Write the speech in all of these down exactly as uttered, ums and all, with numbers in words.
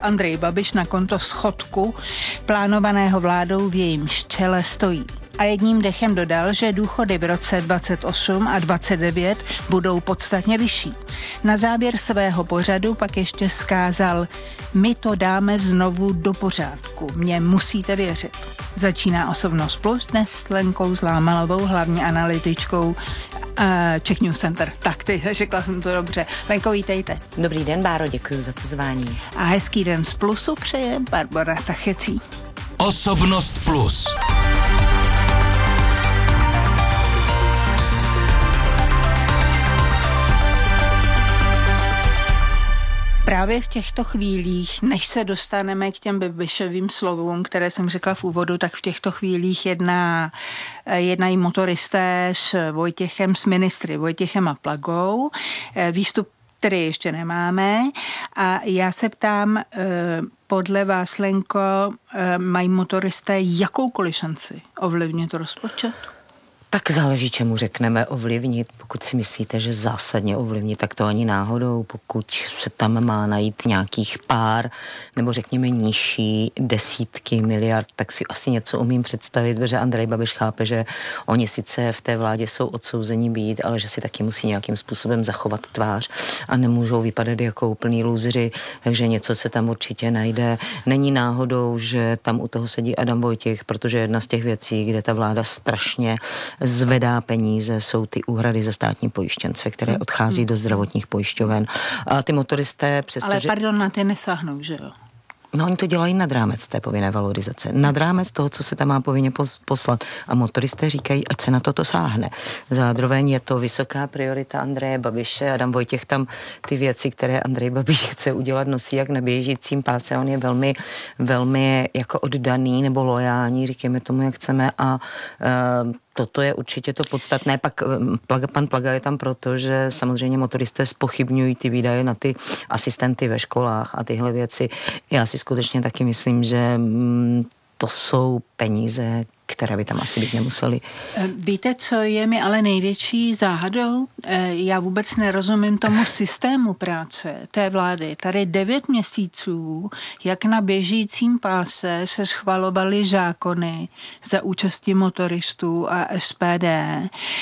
Andrej Babiš na konto schodku plánovaného vládou v jejímž čele stojí. A jedním dechem dodal, že důchody v roce dvacet osm a dvacet devět budou podstatně vyšší. Na závěr svého pořadu pak ještě vzkázal: my to dáme znovu do pořádku, mě musíte věřit. Začíná Osobnost Plus dnes s Lenkou Zlámalovou, hlavní analytičkou uh, Czech News Center. Tak, ty, řekla jsem to dobře. Lenko, vítejte. Dobrý den, Báro, děkuji za pozvání. A hezký den z Plusu přeje Barbora Tachecí. Osobnost Plus. Právě v těchto chvílích, než se dostaneme k těm Babišovým slovům, které jsem řekla v úvodu, tak v těchto chvílích jedná, jednají motoristé s Vojtěchem, s ministry Vojtěchem a Plagou. Výstup který ještě nemáme. A já se ptám, podle vás, Lenko, mají motoristé jakoukoliv šanci ovlivnit rozpočet? Tak záleží, čemu řekneme ovlivnit. Pokud si myslíte, že zásadně ovlivnit, tak to ani náhodou. Pokud se tam má najít nějakých pár, nebo řekněme nižší desítky miliard, tak si asi něco umím představit, protože Andrej Babiš chápe, že oni sice v té vládě jsou odsouzení být, ale že si taky musí nějakým způsobem zachovat tvář a nemůžou vypadat jako úplný lůzři, takže něco se tam určitě najde. Není náhodou, že tam u toho sedí Adam Vojtěch, protože jedna z těch věcí, kde ta vláda strašně zvedá peníze, jsou ty úhrady za státní pojištěnce, které odchází do zdravotních pojišťoven. A ty motoristé přestože... Ale pardon, na ty nesáhnou, že jo? No, oni to dělají nad rámec té povinné valorizace. Nad rámec toho, co se tam má povinně poslat. A motoristé říkají, ať se na toto sáhne. Zároveň je to vysoká priorita Andreje Babiše. Adam Vojtěch tam ty věci, které Andrej Babiš chce udělat, nosí jak na běžícím páse. On je velmi, velmi jako oddaný nebo lojální, říkáme tomu, jak chceme. A uh, toto je určitě to podstatné. Pak Plaga, pan Plaga je tam proto, že samozřejmě motoristé zpochybňují ty výdaje na ty asistenty ve školách a tyhle věci. Já si skutečně taky myslím, že mm, to jsou peníze, které by tam asi být nemuseli. Víte, co je mi ale největší záhadou? Já vůbec nerozumím tomu systému práce té vlády. Tady devět měsíců, jak na běžícím páse se schvalovaly zákony za účasti motoristů a S P D.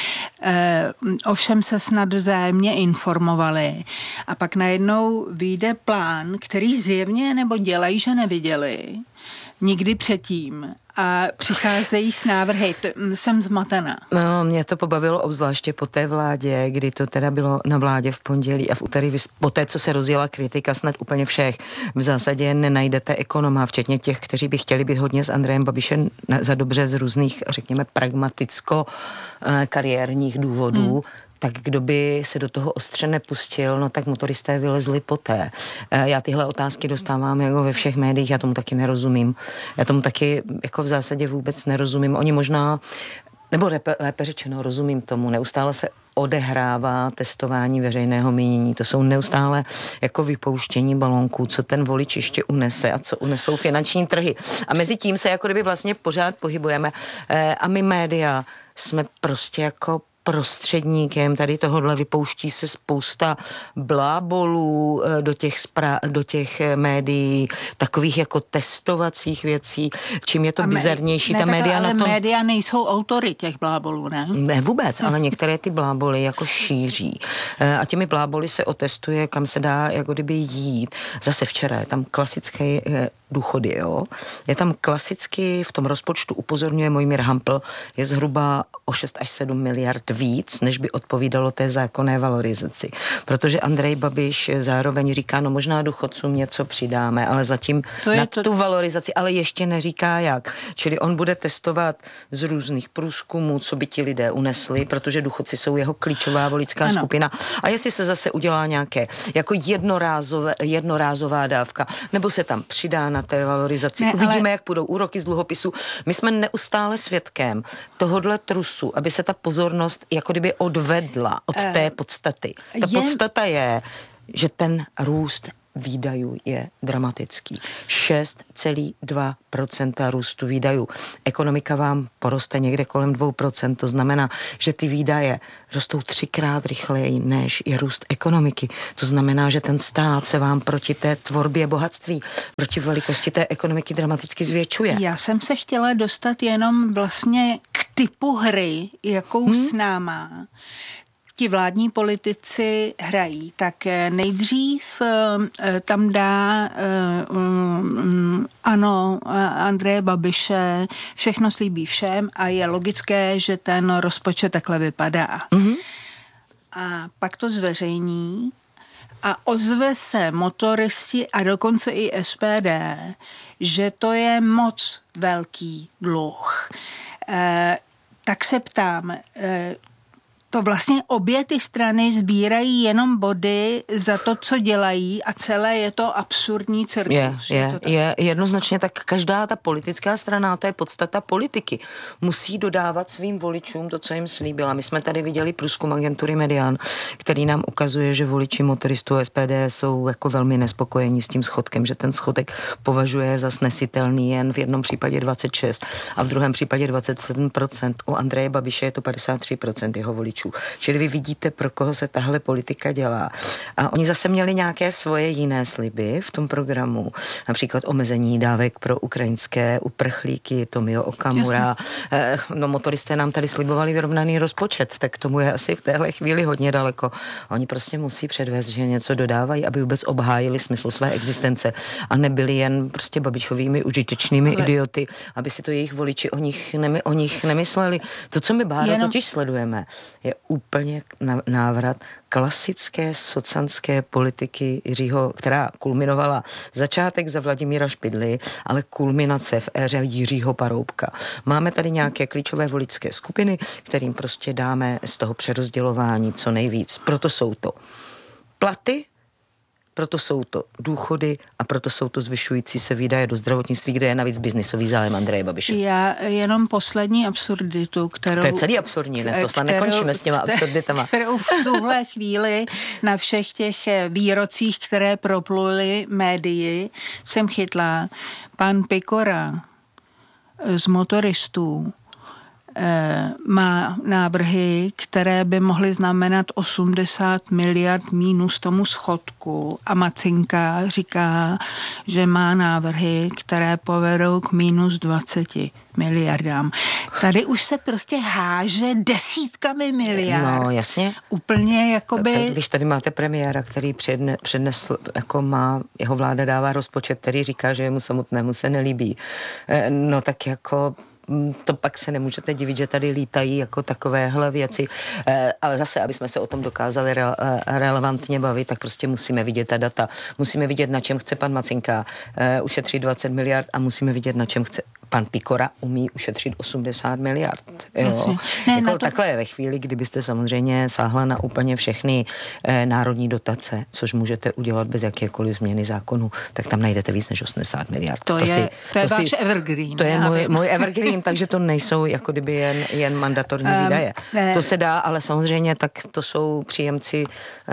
Ovšem se snad vzájemně informovali. A pak najednou vyjde plán, který zjevně nebo dělají, že neviděli nikdy předtím. A přicházejí s návrhy. Jsem zmatená. No, mě to pobavilo obzvláště po té vládě, kdy to teda bylo na vládě v pondělí a v úterý, po té, co se rozjela kritika snad úplně všech. V zásadě nenajdete ekonoma, včetně těch, kteří by chtěli být hodně s Andrejem Babišem za dobře z různých, řekněme, pragmaticko-kariérních důvodů. Hmm. Tak kdo by se do toho ostře nepustil, no tak motoristé vylezli poté. Já tyhle otázky dostávám jako ve všech médiích, já tomu taky nerozumím. Já tomu taky jako v zásadě vůbec nerozumím. Oni možná, nebo lépe, lépe řečeno, rozumím tomu, neustále se odehrává testování veřejného mínění. To jsou neustále jako vypouštění balónků, co ten volič ještě unese a co unesou finanční trhy. A mezi tím se jako kdyby vlastně pořád pohybujeme. A my média jsme prostě jako prostředníkem tady tohodle, vypouští se spousta blábolů do těch, spra- do těch médií, takových jako testovacích věcí, čím je to bizarnější. Ne, ta média ale na tom... média nejsou autory těch blábolů, ne? Ne vůbec, ale některé ty bláboly jako šíří. A těmi bláboly se otestuje, kam se dá jako kdyby jít. Zase včera je tam klasické důchody, jo. Je tam klasicky v tom rozpočtu, upozorňuje Mojmír Hampl, je zhruba o šest až sedm miliard víc, než by odpovídalo té zákonné valorizaci. Protože Andrej Babiš zároveň říká, no možná důchodcům něco přidáme, ale zatím na to... tu valorizaci, ale ještě neříká jak. Čili on bude testovat z různých průzkumů, co by ti lidé unesli, protože důchodci jsou jeho klíčová voličská ano. skupina. A jestli se zase udělá nějaké jako jednorázové, jednorázová dávka, nebo se tam přidá na té valorizaci. Ne, uvidíme, ale... jak půjdou úroky z dluhopisu. My jsme neustále svědkem tohodle trusu, aby se ta pozornost jako kdyby odvedla od té podstaty. Ta je... podstata je, že ten růst výdajů je dramatický. šest celá dva procenta růstu výdajů. Ekonomika vám poroste někde kolem dvě procenta, to znamená, že ty výdaje rostou třikrát rychleji, než je růst ekonomiky. To znamená, že ten stát se vám proti té tvorbě bohatství, proti velikosti té ekonomiky dramaticky zvětšuje. Já jsem se chtěla dostat jenom vlastně k typu hry, jakou hmm? s náma ti vládní politici hrají. Tak nejdřív tam dá ano, Andreje Babiše, všechno slíbí všem a je logické, že ten rozpočet takhle vypadá. Mm-hmm. A pak to zveřejní a ozve se motoristi a dokonce i S P D, že to je moc velký dluh. E, tak se ptám, e, to vlastně obě ty strany sbírají jenom body za to, co dělají a celé je to absurdní cirkus. Je, je, je, je jednoznačně tak každá ta politická strana, to je podstata politiky, musí dodávat svým voličům to, co jim slíbila. My jsme tady viděli průzkum agentury Median, který nám ukazuje, že voliči motoristů S P D jsou jako velmi nespokojení s tím schodkem, že ten schodek považuje za snesitelný jen v jednom případě dvacet šest a v druhém případě dvacet sedm procent. U Andreje Babiše je to padesát tři procent jeho voličů. Čili vy vidíte, pro koho se tahle politika dělá. A oni zase měli nějaké svoje jiné sliby v tom programu. Například omezení dávek pro ukrajinské uprchlíky, Tomio Okamura. Eh, no motoristé nám tady slibovali vyrovnaný rozpočet, tak tomu je asi v téhle chvíli hodně daleko. Oni prostě musí předvést, že něco dodávají, aby vůbec obhájili smysl své existence a nebyli jen prostě Babišovými užitečnými Ale... idioty, aby si to jejich voliči o nich, nemy, o nich nemysleli. To, co my Bára Jenom... totiž sledujeme, je úplně návrat klasické socanské politiky Jiřího, která kulminovala začátek za Vladimíra Špidly, ale kulminace v éře Jiřího Paroubka. Máme tady nějaké klíčové voličské skupiny, kterým prostě dáme z toho přerozdělování co nejvíc. Proto jsou to platy, proto jsou to důchody a proto jsou to zvyšující se výdaje do zdravotnictví, kde je navíc biznisový zájem Andreje Babiše. Já jenom poslední absurditu, kterou... To je celý absurdní, ne? To snad nekončíme s těma absurditama. Kterou v tuhle chvíli na všech těch výrocích, které propluly médii, jsem chytla. Pan Pikora z motoristů má návrhy, které by mohly znamenat osmdesát miliard mínus tomu schodku a Macinka říká, že má návrhy, které povedou k mínus dvacet miliardám. Tady už se prostě háže desítkami miliard. No, jasně. Úplně jakoby... Když tady máte premiéra, který předne, přednesl, jako má, jeho vláda dává rozpočet, který říká, že jemu samotnému se nelíbí. No tak jako... to pak se nemůžete divit, že tady lítají jako takovéhle věci. Ale zase, aby jsme se o tom dokázali re- relevantně bavit, tak prostě musíme vidět ta data. Musíme vidět, na čem chce pan Macinka ušetřit dvacet miliard a musíme vidět, na čem chce pan Pikora umí ušetřit osmdesát miliard. Jo. Ne, jako to... Takhle je ve chvíli, kdybyste samozřejmě sáhla na úplně všechny eh, národní dotace, což můžete udělat bez jakékoliv změny zákonu, tak tam najdete víc než osmdesát miliard. To, to, je, si, to je to váš si, evergreen. To je můj, můj evergreen, takže to nejsou jako kdyby jen, jen mandatorní um, výdaje. Ne. To se dá, ale samozřejmě tak to jsou příjemci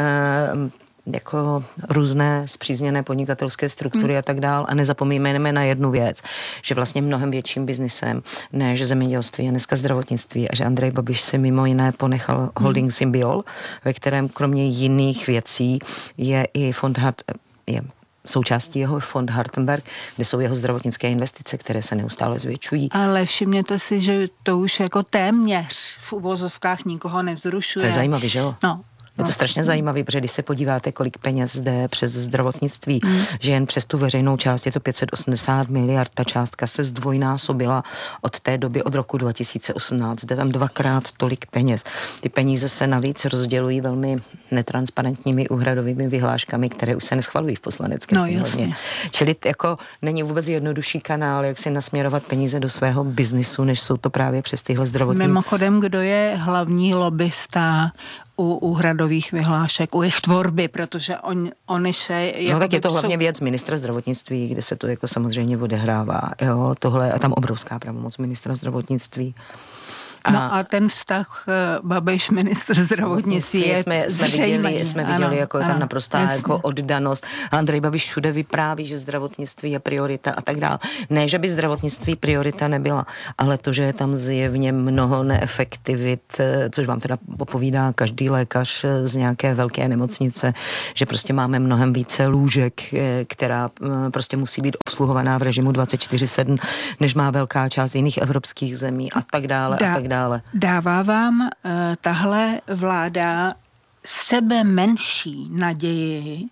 eh, jako různé spřízněné podnikatelské struktury hmm. a tak dál. A nezapomínejme na jednu věc, že vlastně mnohem větším biznisem než zemědělství je dneska zdravotnictví a že Andrej Babiš si mimo jiné ponechal holding hmm. Symbiol, ve kterém kromě jiných věcí je i fond Hart, je součástí jeho fond Hartenberg, kde jsou jeho zdravotnické investice, které se neustále zvětšují. Ale všimněte si, že to už jako téměř v uvozovkách nikoho nevzrušuje. To je zajímavý, že jo? No. Je to strašně zajímavé, protože když se podíváte, kolik peněz jde přes zdravotnictví, hmm. že jen přes tu veřejnou část je to pět set osmdesát miliard, ta částka se zdvojnásobila od té doby, od roku dva tisíce osmnáct, jde tam dvakrát tolik peněz. Ty peníze se navíc rozdělují velmi netransparentními úhradovými vyhláškami, které už se neschvalují v poslanecké no, sněmovně. Čili jako není vůbec jednodušší kanál, jak si nasměrovat peníze do svého biznisu, než jsou to právě přes tyhle zdravotní... Mimochodem, kdo je hlavní lobbysta u úhradových vyhlášek, u jejich tvorby, protože on, oni se... No tak je to hlavně věc ministra zdravotnictví, kde se to jako samozřejmě odehrává. Jo, tohle a tam obrovská pravomoc ministra zdravotnictví. No a ten vztah Babiš, ministr zdravotnictví, je jsme, jsme viděli, jsme viděli ano, jako je tam ano, naprostá jasně. jako oddanost. Andrej Babiš všude vypráví, že zdravotnictví je priorita a tak dále. Ne, že by zdravotnictví priorita nebyla, ale to, že je tam zjevně mnoho neefektivit, což vám teda popovídá každý lékař z nějaké velké nemocnice, že prostě máme mnohem více lůžek, která prostě musí být obsluhovaná v režimu dvacet čtyři sedm, než má velká část jiných evropských zemí a tak dále Dá, a tak dále. Dává vám uh, tahle vláda sebe menší naději,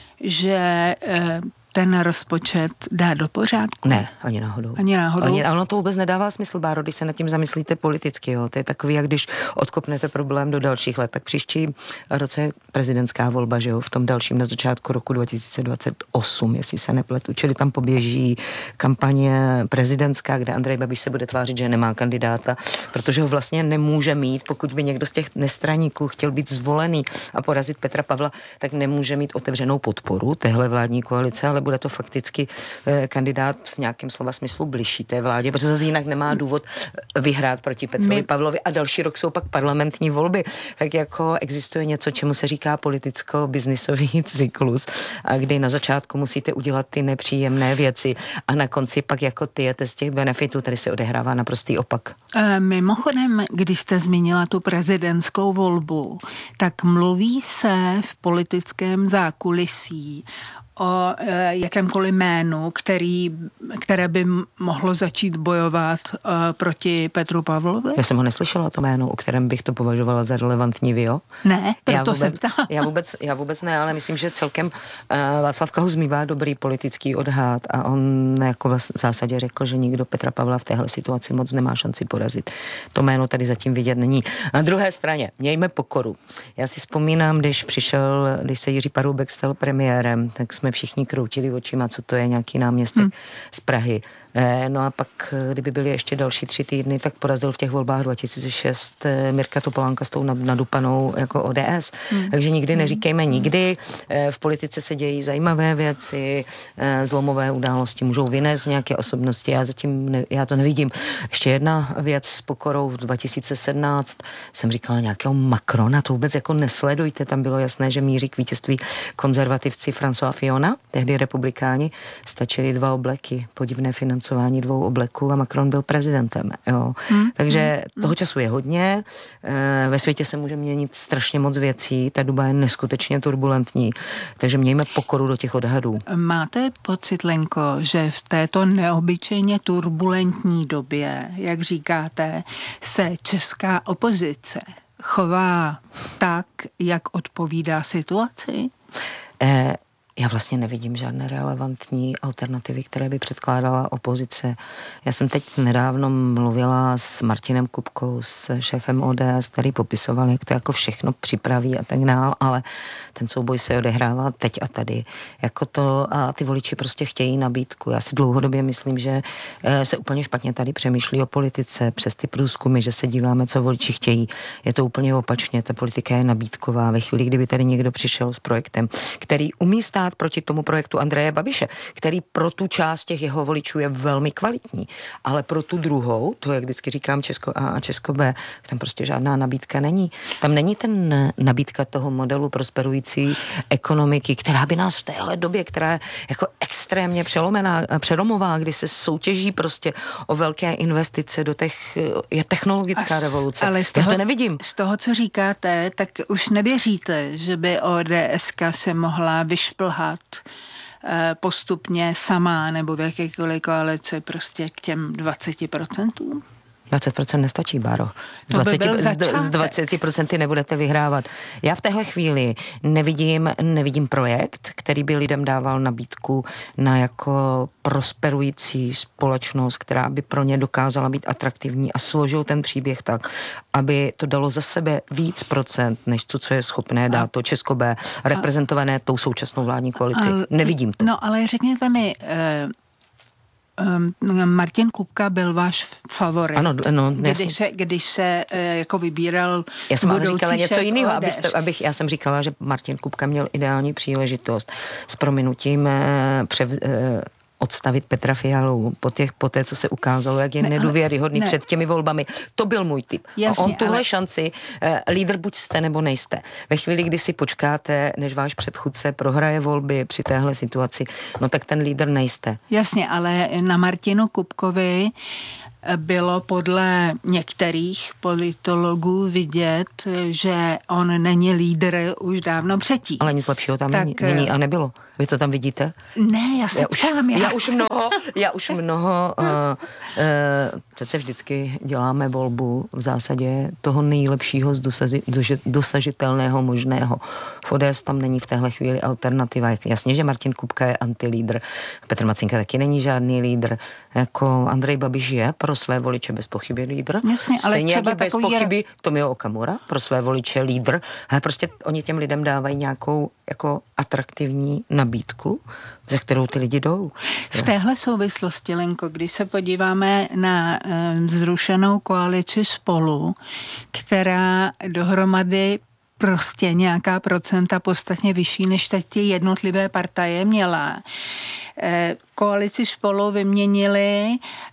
že uh, ten rozpočet dá do pořádku? Ne, ani náhodou. Ani náhodou. Ani, ono to vůbec nedává smysl, Báro, když se nad tím zamyslíte politicky. Jo. To je takový, jak když odkopnete problém do dalších let, tak příští roce je prezidentská volba, že jo, v tom dalším na začátku roku dva tisíce dvacet osm, jestli se nepletu. Čili tam poběží kampaně prezidentská, kde Andrej Babiš se bude tvářit, že nemá kandidáta, protože ho vlastně nemůže mít, pokud by někdo z těch nestraníků chtěl být zvolený a porazit Petra Pavla, tak nemůže mít otevřenou podporu téhle vládní koalice, ale bude to fakticky eh, kandidát v nějakém slova smyslu bližší té vládě, protože zase jinak nemá důvod vyhrát proti Petrovi My... Pavlovi a další rok jsou pak parlamentní volby. Tak jako existuje něco, čemu se říká politicko-biznisový cyklus, a kdy na začátku musíte udělat ty nepříjemné věci a na konci pak jako tyjete z těch benefitů, tady se odehrává naprostý opak. E, mimochodem, když jste zmínila tu prezidentskou volbu, tak mluví se v politickém zákulisí o e, jakémkoliv jménu, který, které by mohlo začít bojovat e, proti Petru Pavlovi? Já jsem ho neslyšela, to jméno, o kterém bych to považovala za relevantní, vy jo? Ne, proto já vůbec, se ptám. Já vůbec, já vůbec ne, ale myslím, že celkem uh, Václav Klaus mívá dobrý politický odhad a on jako v zásadě řekl, že nikdo Petra Pavla v téhle situaci moc nemá šanci porazit. To jméno tady zatím vidět není. Na druhé straně, mějme pokoru. Já si vzpomínám, když přišel, když se Jiří Paroubek stal premiérem, tak jsme všichni kroutili očima, co to je, nějaký náměstek hmm. z Prahy. No a pak, kdyby byly ještě další tři týdny, tak porazil v těch volbách dva tisíce šest Mirka Topolánka s tou nadupanou jako O D S. Hmm. Takže nikdy neříkejme nikdy. V politice se dějí zajímavé věci, zlomové události můžou vynést nějaké osobnosti. Já zatím ne, já to nevidím. Ještě jedna věc s pokorou v dva tisíce sedmnáct jsem říkala nějakého Macrona, to vůbec jako nesledujte. Tam bylo jasné, že míří k vítězství konzervativci François Fillona, tehdy republikáni, stačily dva obleky, podivné financování dvou obleků a Macron byl prezidentem. Jo. Hmm. Takže hmm. toho času je hodně. Ve světě se může měnit strašně moc věcí. Ta doba je neskutečně turbulentní. Takže mějme pokoru do těch odhadů. Máte pocit, Lenko, že v této neobyčejně turbulentní době, jak říkáte, se česká opozice chová tak, jak odpovídá situaci? Eh, Já vlastně nevidím žádné relevantní alternativy, které by předkládala opozice. Já jsem teď nedávno mluvila s Martinem Kupkou, s šéfem O D S, který popisoval, jak to jako všechno připraví a tak dále, ale ten souboj se odehrává teď a tady. Jako to, a ty voliči prostě chtějí nabídku. Já si dlouhodobě myslím, že se úplně špatně tady přemýšlí o politice přes ty průzkumy, že se díváme, co voliči chtějí. Je to úplně opačně, ta politika je nabídková. Ve chvíli, kdyby tady někdo přišel s projektem, který umí stát proti tomu projektu Andreje Babiše, který pro tu část těch jeho voličů je velmi kvalitní, ale pro tu druhou, to jak vždycky říkám Česko A a Česko B, tam prostě žádná nabídka není. Tam není ten nabídka toho modelu prosperující ekonomiky, která by nás v téhle době, která je jako extrémně přelomená, přelomová, kdy se soutěží prostě o velké investice do těch, je technologická As, revoluce. Ale z toho, Já to nevidím. Z toho, co říkáte, tak už nevěříte, že by O D S ka se mohla vyšplhat postupně sama nebo v jakékoliv koalici prostě k těm dvaceti procentům? dvacet procent nestačí, Báro. Z, dvacet, z, z dvacet procent nebudete vyhrávat. Já v téhle chvíli nevidím, nevidím projekt, který by lidem dával nabídku na jako prosperující společnost, která by pro ně dokázala být atraktivní a složil ten příběh tak, aby to dalo za sebe víc procent, než to, co je schopné dát to Česko B, reprezentované tou současnou vládní koalici. Nevidím to. No, ale řekněte mi, eh... Martin Kupka byl váš favorit. Ano, no, když se, když se jako vybíral Já jsem ale říkala něco jiného, abyste, abych, já jsem říkala, že Martin Kupka měl ideální příležitost s prominutím přev, odstavit Petra Fialu po, těch, po té, co se ukázalo, jak je ne, nedůvěryhodný ne. před těmi volbami. To byl můj tip. Jasně, a on tuhle ale... šanci, eh, lídr buď jste, nebo nejste. Ve chvíli, kdy si počkáte, než váš předchůdce prohraje volby při téhle situaci, no tak ten lídr nejste. Jasně, ale na Martinu Kupkovi bylo podle některých politologů vidět, že on není lídr už dávno předtím. Ale nic lepšího tam tak, není, není a nebylo. Vy to tam vidíte? Ne, já se já ptám. Už, já, já už mnoho, já už mnoho, uh, uh, přece vždycky děláme volbu v zásadě toho nejlepšího z dosaži, doži, dosažitelného možného. V O D S tam není v téhle chvíli alternativa. Jasně, že Martin Kupka je antilídr, Petr Macinka taky není žádný lídr, jako Andrej Babiš je pro své voliče bez pochyby lídr. Jasně, ale stejně třeba jak bez takový... pochyby Tomio Okamura pro své voliče lídr. Ale prostě oni těm lidem dávají nějakou jako atraktivní nabídku, za kterou ty lidi jdou. V téhle souvislosti, Lenko, když se podíváme na e, zrušenou koalici Spolu, která dohromady prostě nějaká procenta podstatně vyšší, než teď ty jednotlivé partaje měla. E, koalici Spolu vyměnili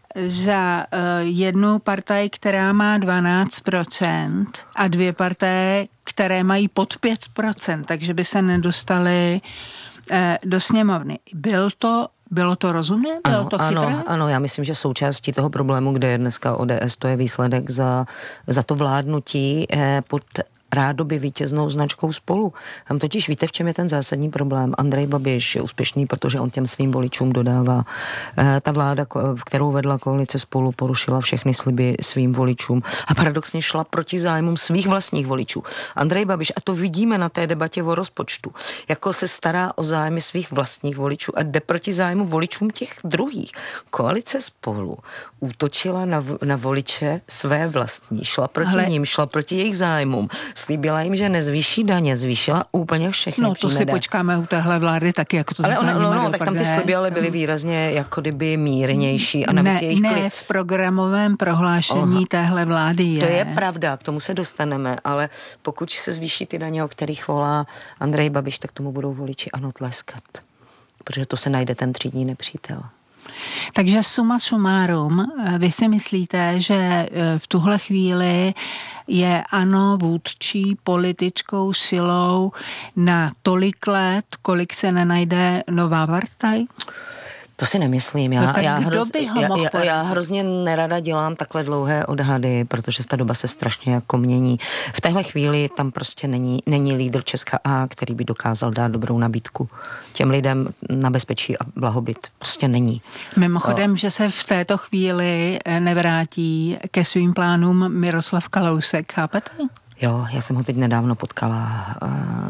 za uh, jednu partaj, která má dvanáct procent a dvě partaje, které mají pod pět procent, takže by se nedostali uh, do sněmovny. Byl to, bylo to rozumné? Bylo ano, to chytré? Ano, ano, já myslím, že součástí toho problému, kde je dneska O D S, to je výsledek za, za to vládnutí eh, pod rádoby vítěznou značkou Spolu. Tam totiž víte, v čem je ten zásadní problém. Andrej Babiš je úspěšný, protože on těm svým voličům dodává. E, ta vláda, kterou vedla koalice Spolu, porušila všechny sliby svým voličům a paradoxně šla proti zájmům svých vlastních voličů. Andrej Babiš, a to vidíme na té debatě o rozpočtu, jako se stará o zájmy svých vlastních voličů a jde proti zájmu voličům těch druhých. Koalice Spolu útočila na, na voliče své vlastní, šla proti Ale... ním, šla proti jejich zájmům. Slíbila jim, že nezvýší daně, zvýšila úplně všechny. No to si počkáme u téhle vlády taky, jako to ale ona, no, no, tak tam ty sliby ale byly výrazně jako kdyby mírnější a navíc ne, jejich ne kli... v programovém prohlášení Oha. téhle vlády je. To je pravda, k tomu se dostaneme, ale pokud se zvýší ty daně, o kterých volá Andrej Babiš, tak tomu budou voliči ano tleskat. Protože to se najde ten třídní nepřítel. Takže suma sumárum, vy si myslíte, že v tuhle chvíli je ANO vůdčí politickou silou na tolik let, kolik se nenajde nová partaj? To si nemyslím. Já, no já, hroz, já, já, já hrozně nerada dělám takhle dlouhé odhady, protože ta doba se strašně jako mění. V téhle chvíli tam prostě není, není lídr Česka A, který by dokázal dát dobrou nabídku těm lidem na bezpečí a blahobyt. Prostě není. Mimochodem, o... že se v této chvíli nevrátí ke svým plánům Miroslav Kalousek, chápete? Jo, já jsem ho teď nedávno potkala. Uh,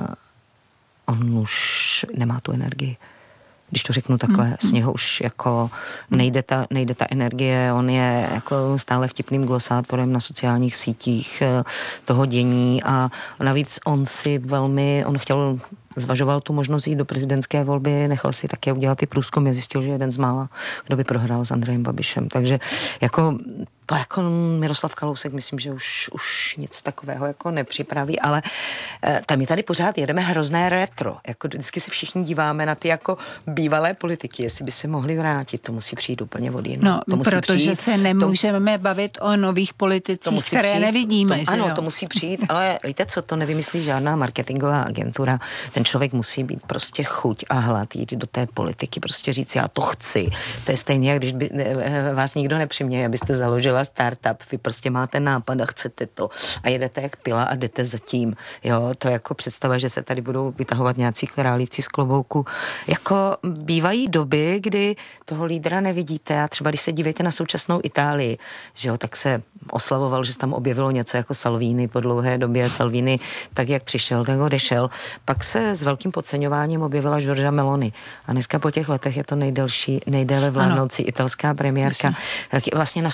on už nemá tu energii. Když to řeknu takhle, mm. z něho už jako nejde ta, nejde ta energie, on je jako stále vtipným glosátorem na sociálních sítích toho dění a navíc on si velmi, on chtěl, zvažoval tu možnost jít do prezidentské volby, nechal si také udělat ty průzkumy, zjistil, že jeden z mála, kdo by prohrál s Andrejem Babišem, takže jako to jako Miroslav Kalousek, myslím, že už, už nic takového jako nepřipraví, ale e, tam my tady pořád jedeme hrozné retro. Jako vždycky se všichni díváme na ty jako bývalé politiky, jestli by se mohli vrátit, to musí přijít úplně od jinou. No, to musí protože přijít, se nemůžeme to, bavit o nových politicích, které přijít, nevidíme. To, ano, jo? To musí přijít, ale víte co, to nevymyslí žádná marketingová agentura. Ten člověk musí být prostě chuť a hlad jít do té politiky, prostě říct, já to chci. To je stejně, jak když by, vás nikdo nepřiměje, abyste založili startup, vy prostě máte nápad a chcete to a jedete jak pila a jdete za tím. Jo, to jako představa, že se tady budou vytahovat nějací králíci z klobouku. Jako bývají doby, kdy toho lídra nevidíte a třeba když se dívejte na současnou Itálii, že jo, tak se oslavoval, že se tam objevilo něco jako Salvini po dlouhé době. Salvini, tak jak přišel, tak odešel. Pak se s velkým podceňováním objevila Giorgia Meloni. A dneska po těch letech je to nejdelší, nejdéle vládnoucí italská premiérka. Tak vlastně nastupovala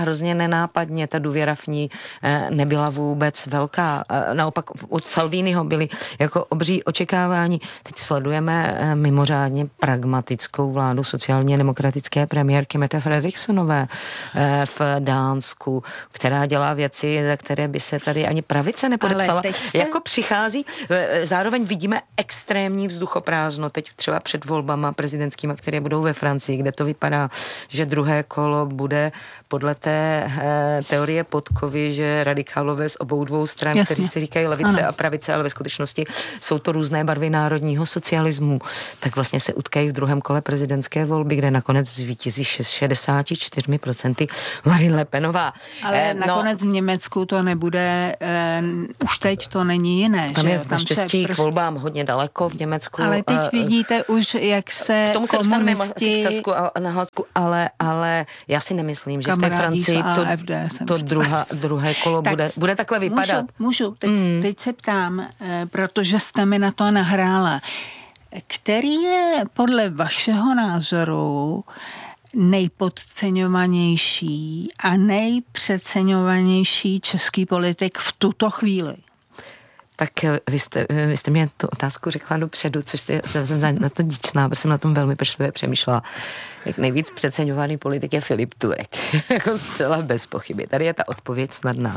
hrozně nenápadně, ta důvěra v ní nebyla vůbec velká. Naopak od Salviniho byly jako obří očekávání. Teď sledujeme mimořádně pragmatickou vládu sociálně demokratické premiérky Mette Fredriksenové v Dánsku, která dělá věci, za které by se tady ani pravice nepodepsala. Jste... Jako přichází, zároveň vidíme extrémní vzduchoprázdno, teď třeba před volbama prezidentskými, které budou ve Francii, kde to vypadá, že druhé kolo bude podle té eh, teorie Podkovy, že radikálové z obou dvou stran, Jasně. kteří si říkají levice ano. a pravice, ale ve skutečnosti jsou to různé barvy národního socialismu, tak vlastně se utkají v druhém kole prezidentské volby, kde nakonec zvítězí šedesát čtyři procent Marine Le Penová. Ale eh, nakonec no, v Německu to nebude, eh, už teď to není jiné. Tam že? je naštěstí prostě... k volbám hodně daleko v Německu. Ale teď uh, vidíte už, jak se k tomu se komunisti... dostaneme na Hlasku, ale, ale já si nemyslím, že v té Francii to, to druhá, druhé kolo tak bude, bude takhle vypadat. Můžu, můžu. Teď, mm. teď se ptám, protože jste mi na to nahrála. Který je podle vašeho názoru nejpodceňovanější a nejpřeceňovanější český politik v tuto chvíli? Tak vy jste, vy jste mě tu otázku řekla dopředu, což si, jsem na to díčná, protože jsem na tom velmi pečlivě přemýšlela. Jak nejvíc přeceňovaný politik je Filip Turek. Jako zcela bez pochyby. Tady je ta odpověď snadná.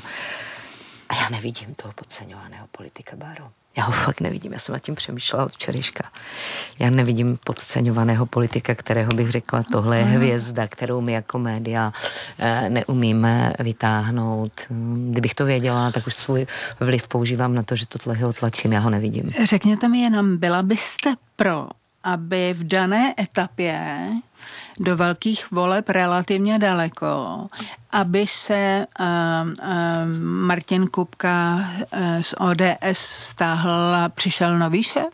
A já nevidím toho podceňovaného politika, Báro. Já ho fakt nevidím. Já jsem nad tím přemýšlela od včerejška. Já nevidím podceňovaného politika, kterého bych řekla, tohle je hvězda, kterou my jako média eh, neumíme vytáhnout. Kdybych to věděla, tak už svůj vliv používám na to, že tohle ho tlačím. Já ho nevidím. Řekněte mi jenom, byla byste pro, aby v dané etapě do velkých voleb relativně daleko, aby se uh, uh, Martin Kupka uh, z O D S stáhl a přišel nový šéf?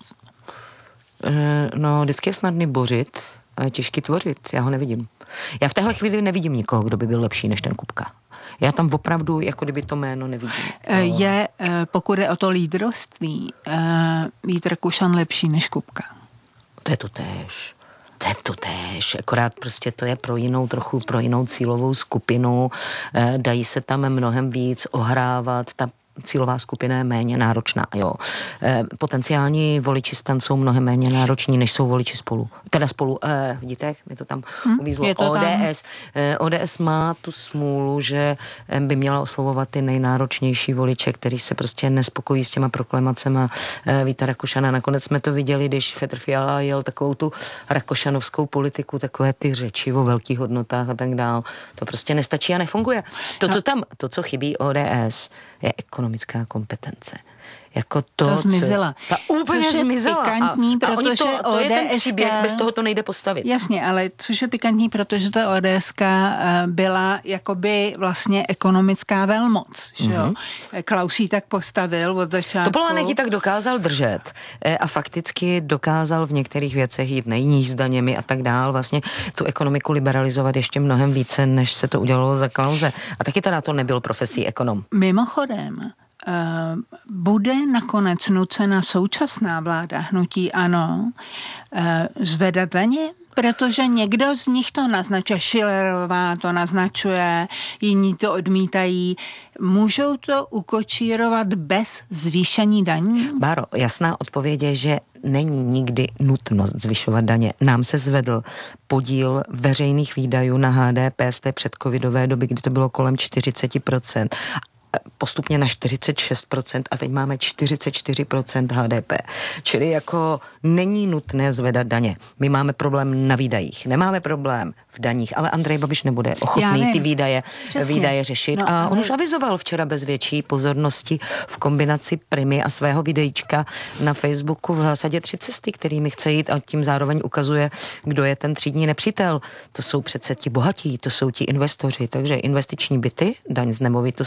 Uh, no, vždycky je snadný bořit, a je těžký tvořit. Já ho nevidím. Já v téhle chvíli nevidím nikoho, kdo by byl lepší než ten Kupka. Já tam opravdu, jako kdyby to jméno nevidím. Je, pokud je o to lídrovství, Vít Rakušan lepší než Kupka? To je to též. To je to též, akorát prostě to je pro jinou, trochu pro jinou cílovou skupinu, e, dají se tam mnohem víc ohrávat, ta cílová skupina je méně náročná, jo. E, potenciální voliči stan jsou mnohem méně nároční, než jsou voliči Spolu. Teda Spolu, e, vidíte, jak mi to tam hmm, uvízlo. To O D S. E, O D S má tu smůlu, že by měla oslovovat ty nejnáročnější voliče, který se prostě nespokojí s těma proklamacema e, Víta Rakušana. Nakonec jsme to viděli, když Petr Fiala jel takovou tu rakošanovskou politiku, takové ty řeči o velkých hodnotách a tak dál. To prostě nestačí a nefunguje. To, co tam, to, co chybí O D S, je ekonomická kompetence. Jako to, to zmizela. Co, ta úplně zmizela. Pikantní, a, protože a to, to O D S K... je ten příběh, bez toho to nejde postavit. Jasně, ale což je pikantní, protože ta O D S K byla jakoby vlastně ekonomická velmoc, že jo? Mm-hmm. Klaus ji tak postavil od začátku. To Topolánek ji tak dokázal držet a fakticky dokázal v některých věcech jít nejníž s daněmi a tak dál, vlastně tu ekonomiku liberalizovat ještě mnohem více, než se to udělalo za Klause. A taky teda to nebyl profesí ekonom. Mimochodem, Uh, bude nakonec nucena současná vláda hnutí ANO uh, zvedat daně? Protože někdo z nich to naznačuje, Schillerová to naznačuje, jiní to odmítají. Můžou to ukočírovat bez zvýšení daní? Báro, jasná odpověď je, že není nikdy nutnost zvyšovat daně. Nám se zvedl podíl veřejných výdajů na H D P z té předcovidové doby, kdy to bylo kolem čtyřicet procent. Postupně na čtyřicet šest procent a teď máme čtyřicet čtyři procent H D P. Čili jako není nutné zvedat daně. My máme problém na výdajích. Nemáme problém v daních, ale Andrej Babiš nebude ochotný ty výdaje, výdaje řešit. No, a on ale... už avizoval včera bez větší pozornosti v kombinaci Primy a svého videíčka na Facebooku v zásadě tři cesty, kterými chce jít a tím zároveň ukazuje, kdo je ten třídní nepřítel. To jsou přece ti bohatí, to jsou ti investoři. Takže investiční byty, daň z nemovitostí, o tom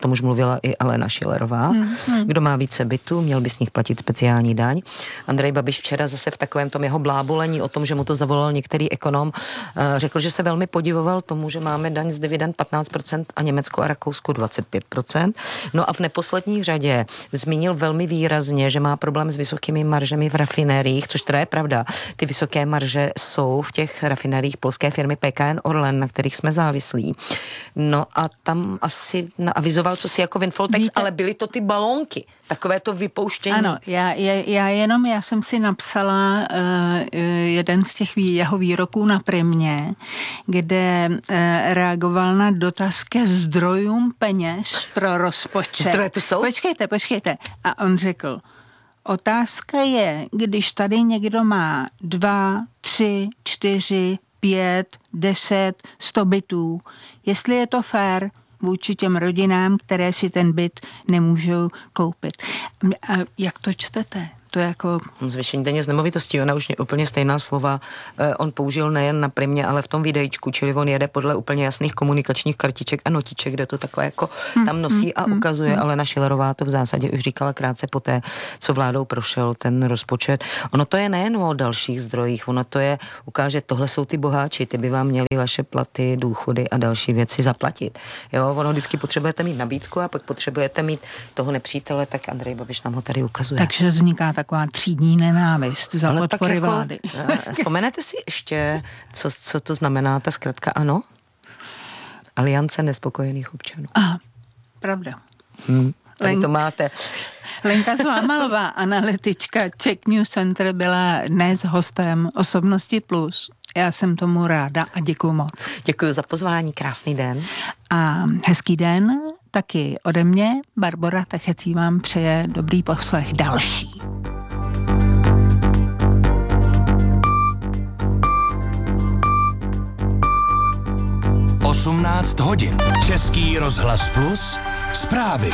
tom už mluvila i Alena Schillerová. Hmm, hmm. Kdo má více bytů, měl by z nich platit speciální daň. Andrej Babiš včera zase v takovém tom jeho blábolení o tom, že mu to zavolal některý ekonom, řekl, že se velmi podivoval tomu, že máme daň z dividend patnáct procent a Německo a Rakousko dvacet pět procent. No a v neposlední řadě zmínil velmi výrazně, že má problém s vysokými maržemi v rafinériích, což teda je pravda. Ty vysoké marže jsou v těch rafinériích polské firmy P K N Orlen, na kterých jsme závislí. No a tam asi avizoval, co si jako windfall tax, ale byly to ty balónky, takové to vypouštění. Ano, já, já jenom, já jsem si napsala uh, jeden z těch vý, jeho výroků na Primě, kde uh, reagoval na dotaz ke zdrojům peněz pro rozpočet. Zdroje tu jsou? Počkejte, počkejte. A on řekl, otázka je, když tady někdo má dva, tři, čtyři, pět, deset, sto bytů, jestli je to fér vůči těm rodinám, které si ten byt nemůžou koupit. A jak to čtete? To je jako... Zvýšení daně z nemovitostí, ona už úplně stejná slova eh, on použil nejen na Primě, ale v tom videíčku, čili on jede podle úplně jasných komunikačních kartiček a notiček, kde to takhle jako tam nosí a ukazuje, ale Alena Schillerová to v zásadě už říkala krátce poté, co vládou prošel ten rozpočet. Ono to je nejen o dalších zdrojích, ono to je, ukáže, tohle jsou ty boháči, ty by vám měli vaše platy, důchody a další věci zaplatit. Jo, ono vždycky potřebujete mít nabídku a pak potřebujete mít toho nepřítele, tak Andrej Babiš nám ho tady ukazuje. Takže vzniká taková třídní nenávist za ale podpory jako, vlády. Vzpomenete si ještě, co, co to znamená ta zkratka ANO? Aliance nespokojených občanů. Aha, pravda. Hmm, tady Len... to máte. Lenka Zlámalová, analytička Czech News Center, byla dnes hostem Osobnosti plus. Já jsem tomu ráda a děkuju moc. Děkuju za pozvání, krásný den. A hezký den taky ode mě. Barbora Techecí vám přeje dobrý poslech další. osmnáct hodin. Český rozhlas plus. Zprávy.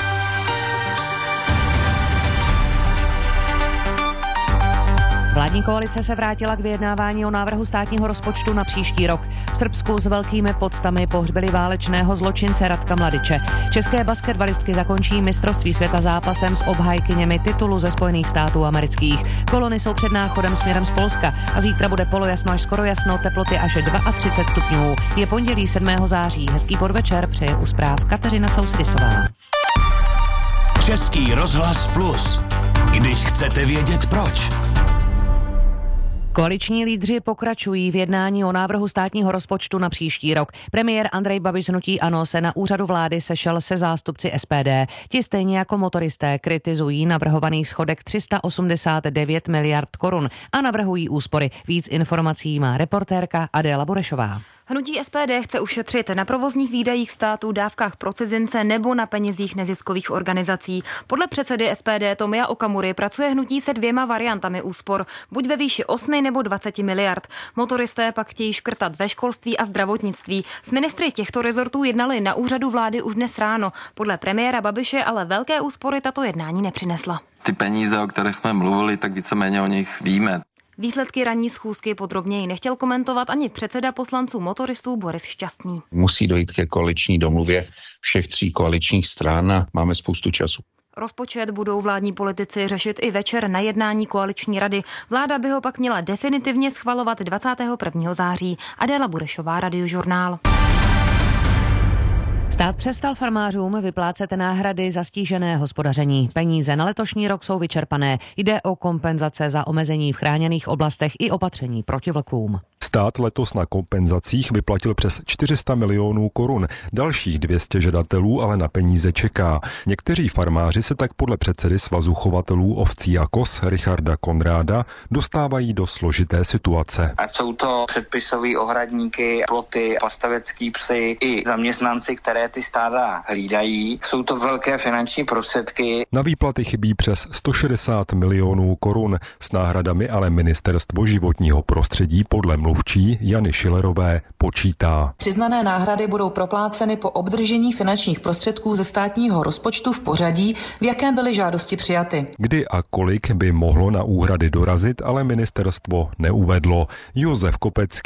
Vládní koalice se vrátila k vyjednávání o návrhu státního rozpočtu na příští rok. V Srbsku s velkými poctami pohřbili válečného zločince Radka Mladiče. České basketbalistky zakončí mistrovství světa zápasem s obhajkyněmi titulu ze Spojených států amerických. Kolony jsou před náchodem směrem z Polska a zítra bude polojasno až skoro jasno, teploty až třicet dva stupňů. Je pondělí sedmého září. Hezký podvečer přeje u zpráv Kateřina Causdisová. Český rozhlas plus. Když chcete vědět proč. Koaliční lídři pokračují v jednání o návrhu státního rozpočtu na příští rok. Premiér Andrej Babiš z hnutí ANO se na úřadu vlády sešel se zástupci S P D. Ti stejně jako motoristé kritizují navrhovaný schodek tři sta osmdesát devět miliard korun a navrhují úspory. Víc informací má reportérka Adéla Burešová. Hnutí S P D chce ušetřit na provozních výdajích státu, dávkách pro cizince nebo na penězích neziskových organizací. Podle předsedy S P D Tomia Okamury pracuje hnutí se dvěma variantami úspor, buď ve výši osmi nebo dvaceti miliard. Motoristé pak chtějí škrtat ve školství a zdravotnictví. S ministry těchto rezortů jednali na úřadu vlády už dnes ráno. Podle premiéra Babiše ale velké úspory tato jednání nepřinesla. Ty peníze, o kterých jsme mluvili, tak víceméně o nich víme. Výsledky ranní schůzky podrobněji nechtěl komentovat ani předseda poslanců motoristů Boris Šťastný. Musí dojít ke koaliční domluvě všech tří koaličních stran a máme spoustu času. Rozpočet budou vládní politici řešit i večer na jednání koaliční rady. Vláda by ho pak měla definitivně schvalovat dvacátého prvního září. Adéla Burešová, Radiožurnál. Stát přestal farmářům vyplácet náhrady za stížené hospodaření. Peníze na letošní rok jsou vyčerpané. Jde o kompenzace za omezení v chráněných oblastech i opatření proti vlkům. Stát letos na kompenzacích vyplatil přes čtyři sta milionů korun. Dalších dvě stě žadatelů ale na peníze čeká. Někteří farmáři se tak podle předsedy Svazu chovatelů ovcí a koz Richarda Konráda dostávají do složité situace. Ať jsou to předpisové ohradníky, ploty, pastavecký psy i zaměstnanci, které ty stáda hlídají. Jsou to velké finanční prostředky. Na výplaty chybí přes sto šedesát milionů korun. S náhradami ale Ministerstvo životního prostředí podle mluvčí Jany Schillerové počítá. Přiznané náhrady budou propláceny po obdržení finančních prostředků ze státního rozpočtu v pořadí, v jakém byly žádosti přijaty. Kdy a kolik by mohlo na úhrady dorazit, ale ministerstvo neuvedlo. Josef Kopecký,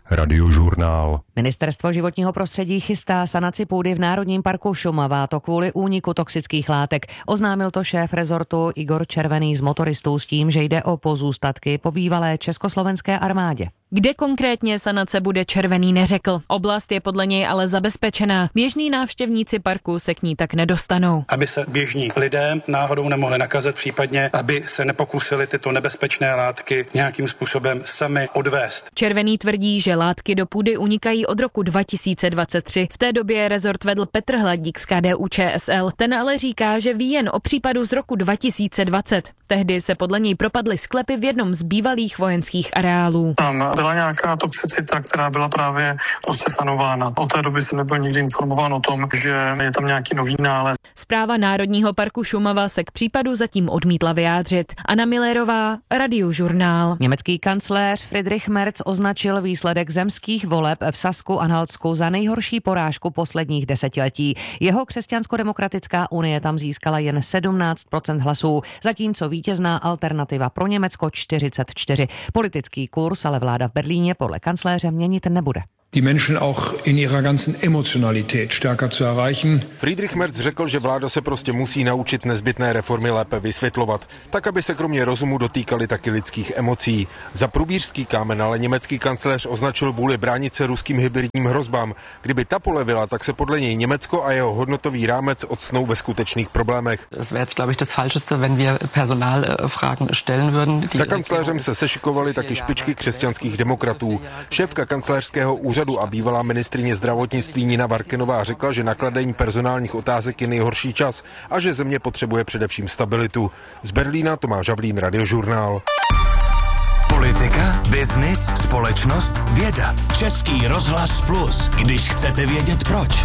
Radiožurnál. Ministerstvo životního prostředí chystá sanaci půdy v Národním parku Šumava, to kvůli úniku toxických látek. Oznámil to šéf rezortu Igor Červený z motoristů s tím, že jde o pozůstatky po bývalé československé armádě. Kde konkrétně sanace bude, Červený neřekl. Oblast je podle něj ale zabezpečená. Běžní návštěvníci parku se k ní tak nedostanou. Aby se běžní lidé náhodou nemohli nakazit, případně aby se nepokusili tyto nebezpečné látky nějakým způsobem sami odvést. Červený tvrdí, že látky do půdy unikají od roku dva tisíce dvacet tři. V té době rezort vedl Petr Hladík z K D U Č S L. Ten ale říká, že ví jen o případu z roku dva tisíce dvacet. Tehdy se podle něj propadly sklepy v jednom z bývalých vojenských areálů. Tam byla nějaká toxicita, která byla právě prostě sanována. Od té doby jsem nebyl nikdy informován o tom, že je tam nějaký nový nález. Správa Národního parku Šumava se k případu zatím odmítla vyjádřit. Anna Millerová, Radiožurnál. Německý kancléř Friedrich Merz označil výsledek zemských voleb v Sasku-Anhaltsku za nejhorší porážku posledních desetiletí. Jeho křesťansko-demokratická unie tam získala jen sedmnáct procent hlasů, zatímco vítězná Alternativa pro Německo čtyřicet čtyři. Politický kurz ale vláda v Berlíně podle kancléře měnit nebude. Die Menschen auch in ihrer ganzen Emotionalität stärker zu erreichen. Friedrich Merz řekl, že vláda se prostě musí naučit nezbytné reformy lépe vysvětlovat, tak aby se kromě rozumu dotýkaly taky lidských emocí. Za průbířský kámen ale německý kancléř označil vůli bránit se ruským hybridním hrozbám. Kdyby ta polevila, tak se podle něj Německo a jeho hodnotový rámec octnou ve skutečných problémech. Das wäre jetzt, glaube ich, das Falscheste, wenn wir Personalfragen stellen würden. Za kancléřem se sešikovaly taky špičky křesťanských demokratů. Šéfka kancléřského úřadu a bývalá ministryně zdravotnictví Nina Varkenová řekla, že na kladení personálních otázek je nejhorší čas a že země potřebuje především stabilitu. Z Berlína Tomáš Havlín, Radiožurnál. Politika, biznis, společnost, věda. Český rozhlas Plus, když chcete vědět proč.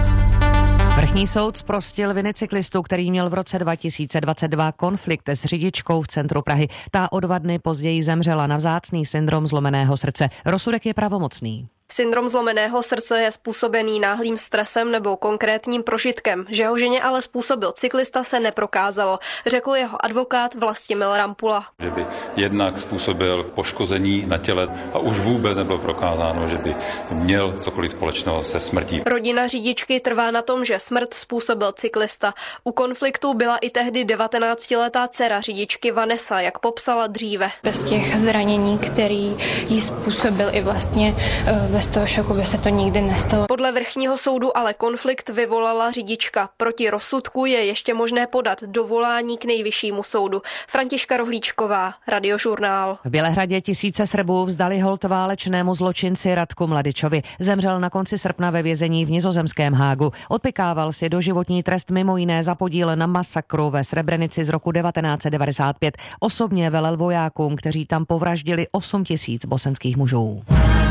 Vrchní soud zprostil viny cyklistu, který měl v roce dva tisíce dvacet dva konflikt s řidičkou v centru Prahy. Ta o dva dny později zemřela na vzácný syndrom zlomeného srdce. Rozsudek je pravomocný. Syndrom zlomeného srdce je způsobený náhlým stresem nebo konkrétním prožitkem. Že ho ženě ale způsobil cyklista, se neprokázalo, řekl jeho advokát Vlastimil Rampula. Že by jednak způsobil poškození na těle a už vůbec nebylo prokázáno, že by měl cokoliv společného se smrtí. Rodina řidičky trvá na tom, že smrt způsobil cyklista. U konfliktu byla i tehdy devatenáctiletá dcera řidičky Vanessa, jak popsala dříve. Bez těch zranění, který jí způsobil i vlastně bez toho šoku by se to nikdy nestalo. Podle vrchního soudu ale konflikt vyvolala řidička. Proti rozsudku je ještě možné podat dovolání k nejvyššímu soudu. Františka Rohlíčková, Radiožurnál. V Bělehradě tisíce Srbů vzdali hold válečnému zločinci Ratku Mladičovi. Zemřel na konci srpna ve vězení v nizozemském Hágu. Odpykával si doživotní trest mimo jiné za podíl na masakru ve Srebrenici z roku devatenáct set devadesát pět. Osobně velel vojákům, kteří tam povraždili osm tisíc bosenských mužů.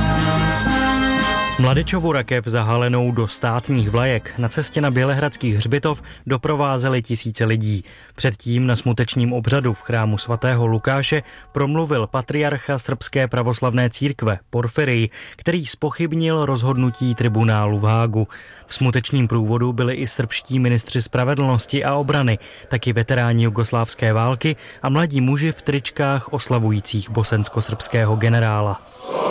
Mladičovu rakev zahalenou do státních vlajek na cestě na Bělehradský hřbitov doprovázeli tisíce lidí. Předtím na smutečním obřadu v chrámu svatého Lukáše promluvil patriarcha srbské pravoslavné církve Porfirij, který zpochybnil rozhodnutí tribunálu v Hágu. V smutečním průvodu byli i srbští ministři spravedlnosti a obrany, taky veteráni jugoslávské války a mladí muži v tričkách oslavujících bosensko-srbského generála.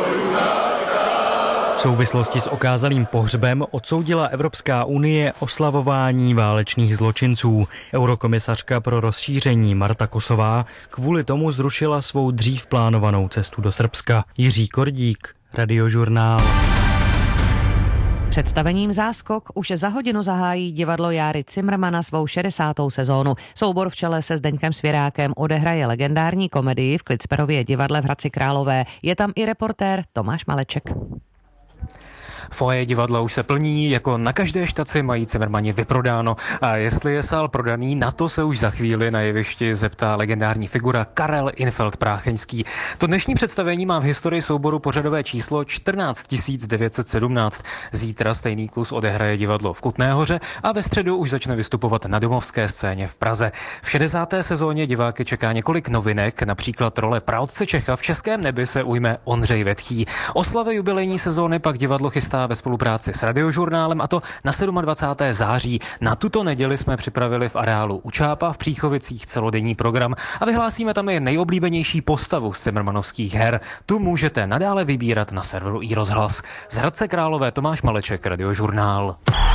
V souvislosti s okázalým pohřbem odsoudila Evropská unie oslavování válečných zločinců. Eurokomisařka pro rozšíření Marta Kosová kvůli tomu zrušila svou dřív plánovanou cestu do Srbska. Jiří Kordík, Radiožurnál. Představením Záskok už za hodinu zahájí divadlo Járy Cimrmana svou šedesátou sezónu. Soubor v čele se Zdeňkem Svěrákem odehraje legendární komedii v Klicperově divadle v Hradci Králové. Je tam i reportér Tomáš Maleček. Foje divadla už se plní, jako na každé štaci mají Cimrmani vyprodáno. A jestli je sál prodaný, na to se už za chvíli na jevišti zeptá legendární figura Karel Infeld-Prácheňský. To dnešní představení má v historii souboru pořadové číslo čtrnáct tisíc devět set sedmnáct. Zítra stejný kus odehraje divadlo v Kutné Hoře a ve středu už začne vystupovat na domovské scéně v Praze. V šedesáté sezóně diváky čeká několik novinek, například role praotce Čecha v Českém nebi se ujme Ondřej Vetchý. Oslavy jubilejní sezóny pak divadlo chystá ve spolupráci s Radiožurnálem, a to na dvacátého sedmého září. Na tuto neděli jsme připravili v areálu u Čápa v Příchovicích celodenní program a vyhlásíme tam i nejoblíbenější postavu z cimrmanovských her. Tu můžete nadále vybírat na serveru iRozhlas. Z Hradce Králové Tomáš Maleček, Radiožurnál.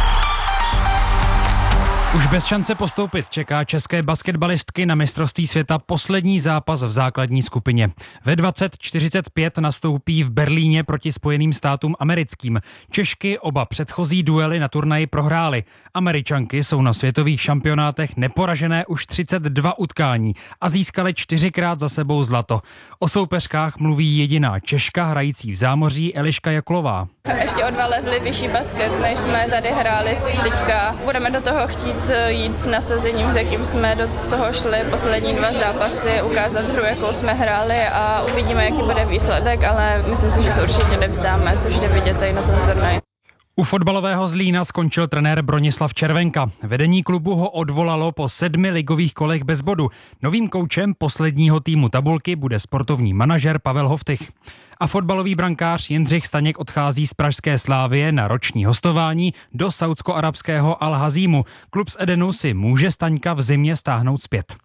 Už bez šance postoupit čeká české basketbalistky na mistrovství světa poslední zápas v základní skupině. Ve dvacet čtyřicet pět nastoupí v Berlíně proti Spojeným státům americkým. Češky oba předchozí duely na turnaji prohrály. Američanky jsou na světových šampionátech neporažené už třicet dva utkání a získaly čtyřikrát za sebou zlato. O soupeřkách mluví jediná Češka hrající v Zámoří Eliška Jaklová. Ještě o dva levely vyšší basket, než jsme tady hráli teďka. Budeme do toho chtít jít s nasazením, s jakým jsme do toho šli poslední dva zápasy, ukázat hru, jakou jsme hráli a uvidíme, jaký bude výsledek, ale myslím si, že se určitě nevzdáme, což jde vidět i na tom turnaji. U fotbalového Zlína skončil trenér Bronislav Červenka. Vedení klubu ho odvolalo po sedmi ligových kolech bez bodu. Novým koučem posledního týmu tabulky bude sportovní manažer Pavel Hoftych. A fotbalový brankář Jindřich Staněk odchází z pražské Slávie na roční hostování do saúdsko-arabského Al-Hazímu. Klub z Edenu si může Staňka v zimě stáhnout zpět.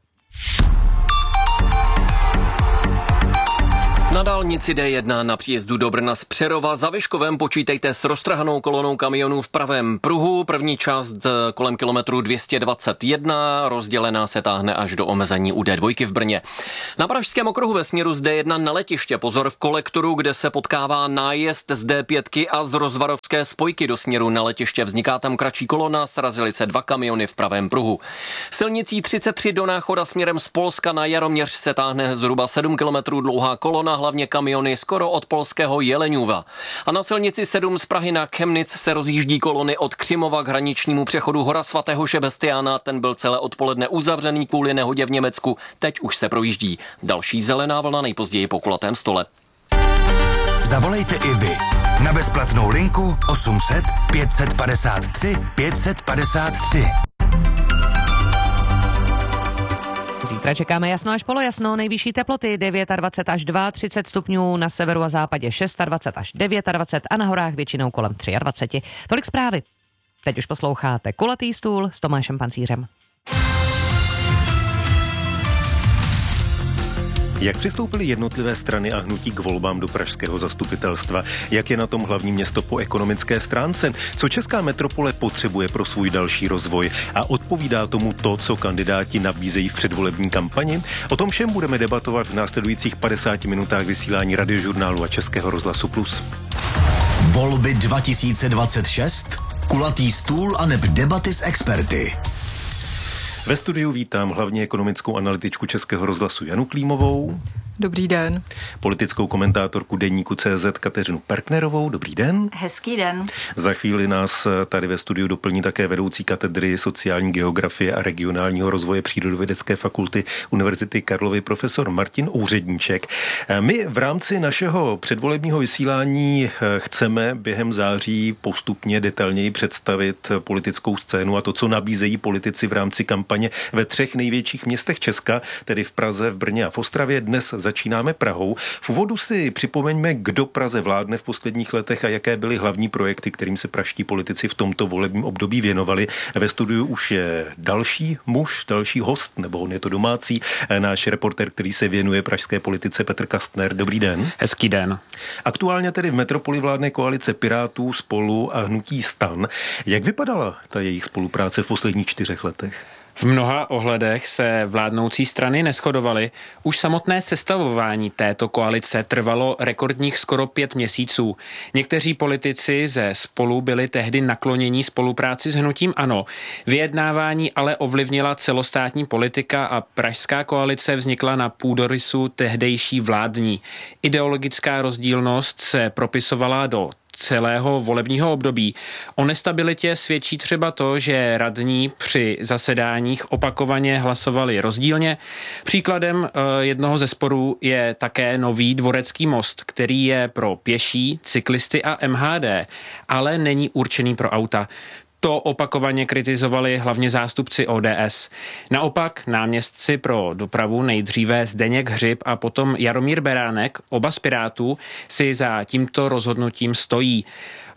Na dálnici D jedna na příjezdu do Brna z Přerova za Vyškovem počítejte s roztrhanou kolonou kamionů v pravém pruhu. První část kolem kilometru dvě stě dvacet jedna, rozdělená se táhne až do omezení u D dva v Brně. Na pražském okruhu ve směru z D jedna na letiště pozor v kolektoru, kde se potkává nájezd z D pět a z rozvarovské spojky do směru na letiště. Vzniká tam kratší kolona, srazily se dva kamiony v pravém pruhu. Silnicí třicet tři do Náchoda směrem z Polska na Jaroměř se táhne zhruba sedm kilometrů dlouhá kolona, hlavně kamiony skoro od polského Jeleňůva. A na silnici sedm z Prahy na Chemnitz se rozjíždí kolony od Křimova k hraničnímu přechodu Hora svatého Šebestiána. Ten byl celé odpoledne uzavřený kvůli nehodě v Německu. Teď už se projíždí. Další zelená vlna nejpozději po kulatém stole. Zavolejte i vy na bezplatnou linku osm set pět set padesát tři pět set padesát tři. Zítra čekáme jasno až polojasno, nejvyšší teploty dvacet devět až třicet dva stupňů, na severu a západě dvacet šest až dvacet devět a na horách většinou kolem dvacet tři. Tolik zprávy. Teď už posloucháte Kulatý stůl s Tomášem Pancířem. Jak přistoupily jednotlivé strany a hnutí k volbám do pražského zastupitelstva? Jak je na tom hlavní město po ekonomické stránce? Co česká metropole potřebuje pro svůj další rozvoj? A odpovídá tomu to, co kandidáti nabízejí v předvolební kampani? O tom všem budeme debatovat v následujících padesáti minutách vysílání Radiožurnálu a Českého rozhlasu Plus. Volby dva tisíce dvacet šest? Kulatý stůl aneb debaty s experty. Ve studiu vítám hlavně ekonomickou analytičku Českého rozhlasu Janu Klímovou. Dobrý den. Politickou komentátorku deníku C Z Kateřinu Perknerovou. Dobrý den. Hezký den. Za chvíli nás tady ve studiu doplní také vedoucí katedry sociální geografie a regionálního rozvoje Přírodovědecké fakulty Univerzity Karlovy profesor Martin Úředníček. My v rámci našeho předvolebního vysílání chceme během září postupně detailněji představit politickou scénu a to, co nabízejí politici v rámci kampaně ve třech největších městech Česka, tedy v Praze, v Brně a v Ostravě. Dnes začínáme Prahou. V úvodu si připomeňme, kdo Praze vládne v posledních letech a jaké byly hlavní projekty, kterým se pražští politici v tomto volebním období věnovali. Ve studiu už je další muž, další host, nebo on je to domácí, náš reporter, který se věnuje pražské politice, Petr Kastner. Dobrý den. Hezký den. Aktuálně tedy v metropoli vládne koalice Pirátů, Spolu a hnutí STAN. Jak vypadala ta jejich spolupráce v posledních čtyřech letech? V mnoha ohledech se vládnoucí strany neshodovaly. Už samotné sestavování této koalice trvalo rekordních skoro pět měsíců. Někteří politici ze Spolu byli tehdy naklonění spolupráci s hnutím ANO. Vyjednávání ale ovlivnila celostátní politika a pražská koalice vznikla na půdorysu tehdejší vládní. Ideologická rozdílnost se propisovala do celého volebního období. O nestabilitě svědčí třeba to, že radní při zasedáních opakovaně hlasovali rozdílně. Příkladem jednoho ze sporů je také nový Dvorecký most, který je pro pěší, cyklisty a M H D, ale není určený pro auta. To opakovaně kritizovali hlavně zástupci O D S. Naopak náměstci pro dopravu, nejdříve Zdeněk Hřib a potom Jaromír Beránek, oba z Pirátů, si za tímto rozhodnutím stojí.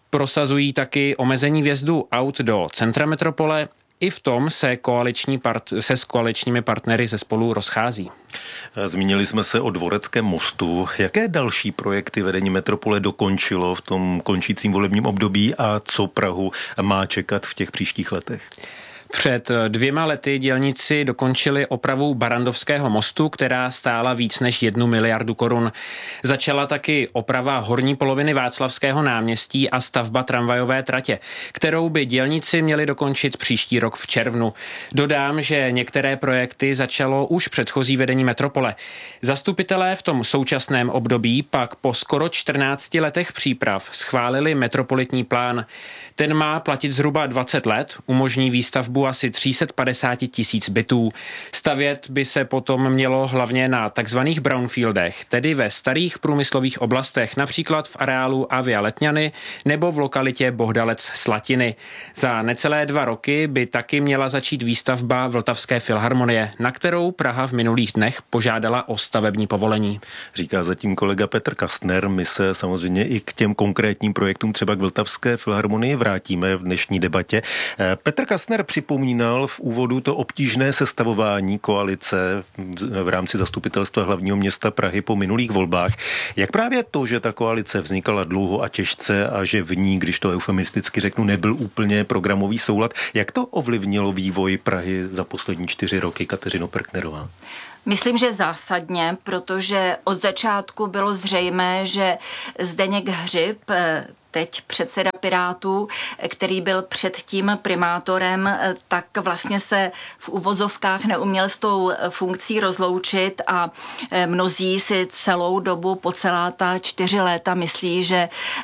Prosazují taky omezení vjezdu aut do centra metropole. I v tom se, koaliční part, se s koaličními partnery ze Spolu rozchází. Zmínili jsme se o Dvoreckém mostu. Jaké další projekty vedení metropole dokončilo v tom končícím volebním období a co Prahu má čekat v těch příštích letech? Před dvěma lety dělníci dokončili opravu Barrandovského mostu, která stála víc než jednu miliardu korun. Začala taky oprava horní poloviny Václavského náměstí a stavba tramvajové tratě, kterou by dělníci měli dokončit příští rok v červnu. Dodám, že některé projekty začalo už předchozí vedení metropole. Zastupitelé v tom současném období pak po skoro čtrnácti letech příprav schválili metropolitní plán. Ten má platit zhruba dvacet let, umožní výstavbu asi tři sta padesát tisíc bytů. Stavět by se potom mělo hlavně na takzvaných brownfieldech, tedy ve starých průmyslových oblastech, například v areálu Avia Letňany nebo v lokalitě Bohdalec Slatiny. Za necelé dva roky by taky měla začít výstavba Vltavské filharmonie, na kterou Praha v minulých dnech požádala o stavební povolení. Říká zatím kolega Petr Kastner. My se samozřejmě i k těm konkrétním projektům, třeba k Vltavské filharmonii, vrátíme v dnešní debatě. Petr Kastner připomínal v úvodu to obtížné sestavování koalice v rámci zastupitelstva hlavního města Prahy po minulých volbách. Jak právě to, že ta koalice vznikala dlouho a těžce a že v ní, když to eufemisticky řeknu, nebyl úplně programový soulad, jak to ovlivnilo vývoj Prahy za poslední čtyři roky, Kateřino Perknerová? Myslím, že zásadně, protože od začátku bylo zřejmé, že Zdeněk Hřib, teď předseda Pirátů, který byl předtím primátorem, tak vlastně se v uvozovkách neuměl s tou funkcí rozloučit a mnozí si celou dobu po celá ta čtyři léta myslí, že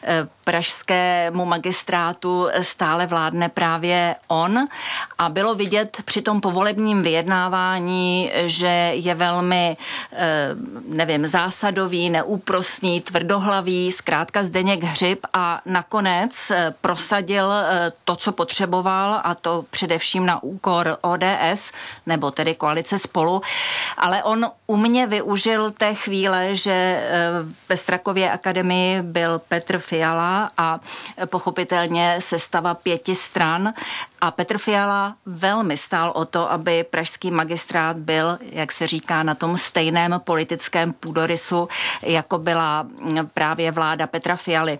pražskému magistrátu stále vládne právě on. A bylo vidět při tom povolebním vyjednávání, že je velmi, nevím, zásadový, neúprosný, tvrdohlavý, zkrátka Zdeněk Hřib, a nakonec prosadil to, co potřeboval, a to především na úkor O D S, nebo tedy koalice Spolu, ale on umně využil té chvíle, že ve Strakově akademii byl Petr Fiala a pochopitelně sestava pěti stran, a Petr Fiala velmi stál o to, aby pražský magistrát byl, jak se říká, na tom stejném politickém půdorysu, jako byla právě vláda Petra Fialy.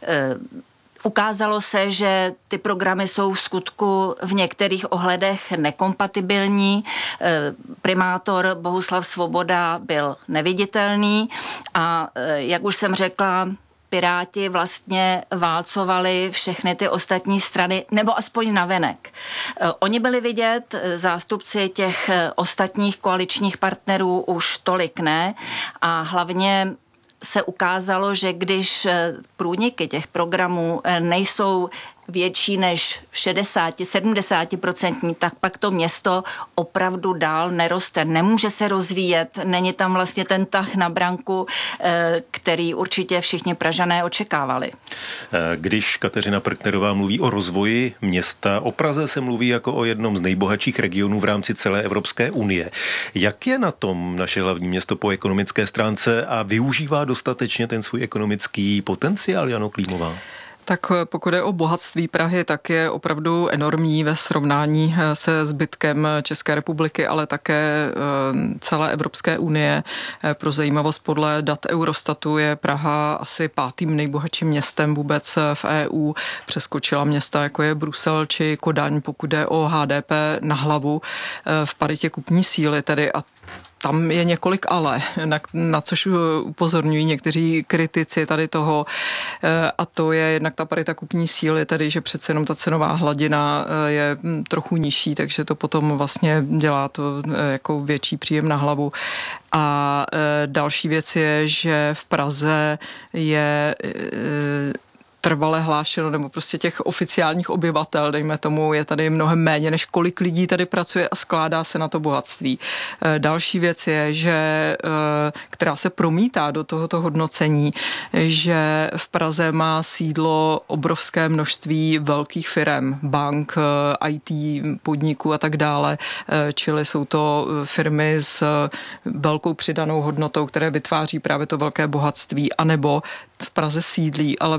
Ukázalo se, že ty programy jsou v skutku v některých ohledech nekompatibilní. Primátor Bohuslav Svoboda byl neviditelný a, jak už jsem řekla, Piráti vlastně válcovali všechny ty ostatní strany, nebo aspoň navenek. Oni byli vidět, zástupci těch ostatních koaličních partnerů už tolik ne, a hlavně se ukázalo, že když průniky těch programů nejsou větší než šedesát sedmdesát procent, tak pak to město opravdu dál neroste. Nemůže se rozvíjet, není tam vlastně ten tah na branku, který určitě všichni Pražané očekávali. Když Kateřina Perknerová mluví o rozvoji města, o Praze se mluví jako o jednom z nejbohatších regionů v rámci celé Evropské unie. Jak je na tom naše hlavní město po ekonomické stránce a využívá dostatečně ten svůj ekonomický potenciál, Jano Klímová? Tak pokud je o bohatství Prahy, tak je opravdu enormní ve srovnání se zbytkem České republiky, ale také celé Evropské unie. Pro zajímavost, podle dat Eurostatu je Praha asi pátým nejbohatším městem vůbec v E U. Přeskočila města, jako je Brusel či Kodaň, pokud je o H D P na hlavu v paritě kupní síly tedy, a tam je několik ale, na, na což upozorňují někteří kritici tady toho, a to je jednak ta parita kupní síly, tedy že přece jenom ta cenová hladina je trochu nižší, takže to potom vlastně dělá to jako větší příjem na hlavu. A další věc je, že v Praze je trvale hlášeno, nebo prostě těch oficiálních obyvatel, dejme tomu, je tady mnohem méně, než kolik lidí tady pracuje a skládá se na to bohatství. Další věc je, že, která se promítá do tohoto hodnocení, že v Praze má sídlo obrovské množství velkých firem, bank, I T podniků a tak dále, čili jsou to firmy s velkou přidanou hodnotou, které vytváří právě to velké bohatství, anebo v Praze sídlí, ale ve skutečnosti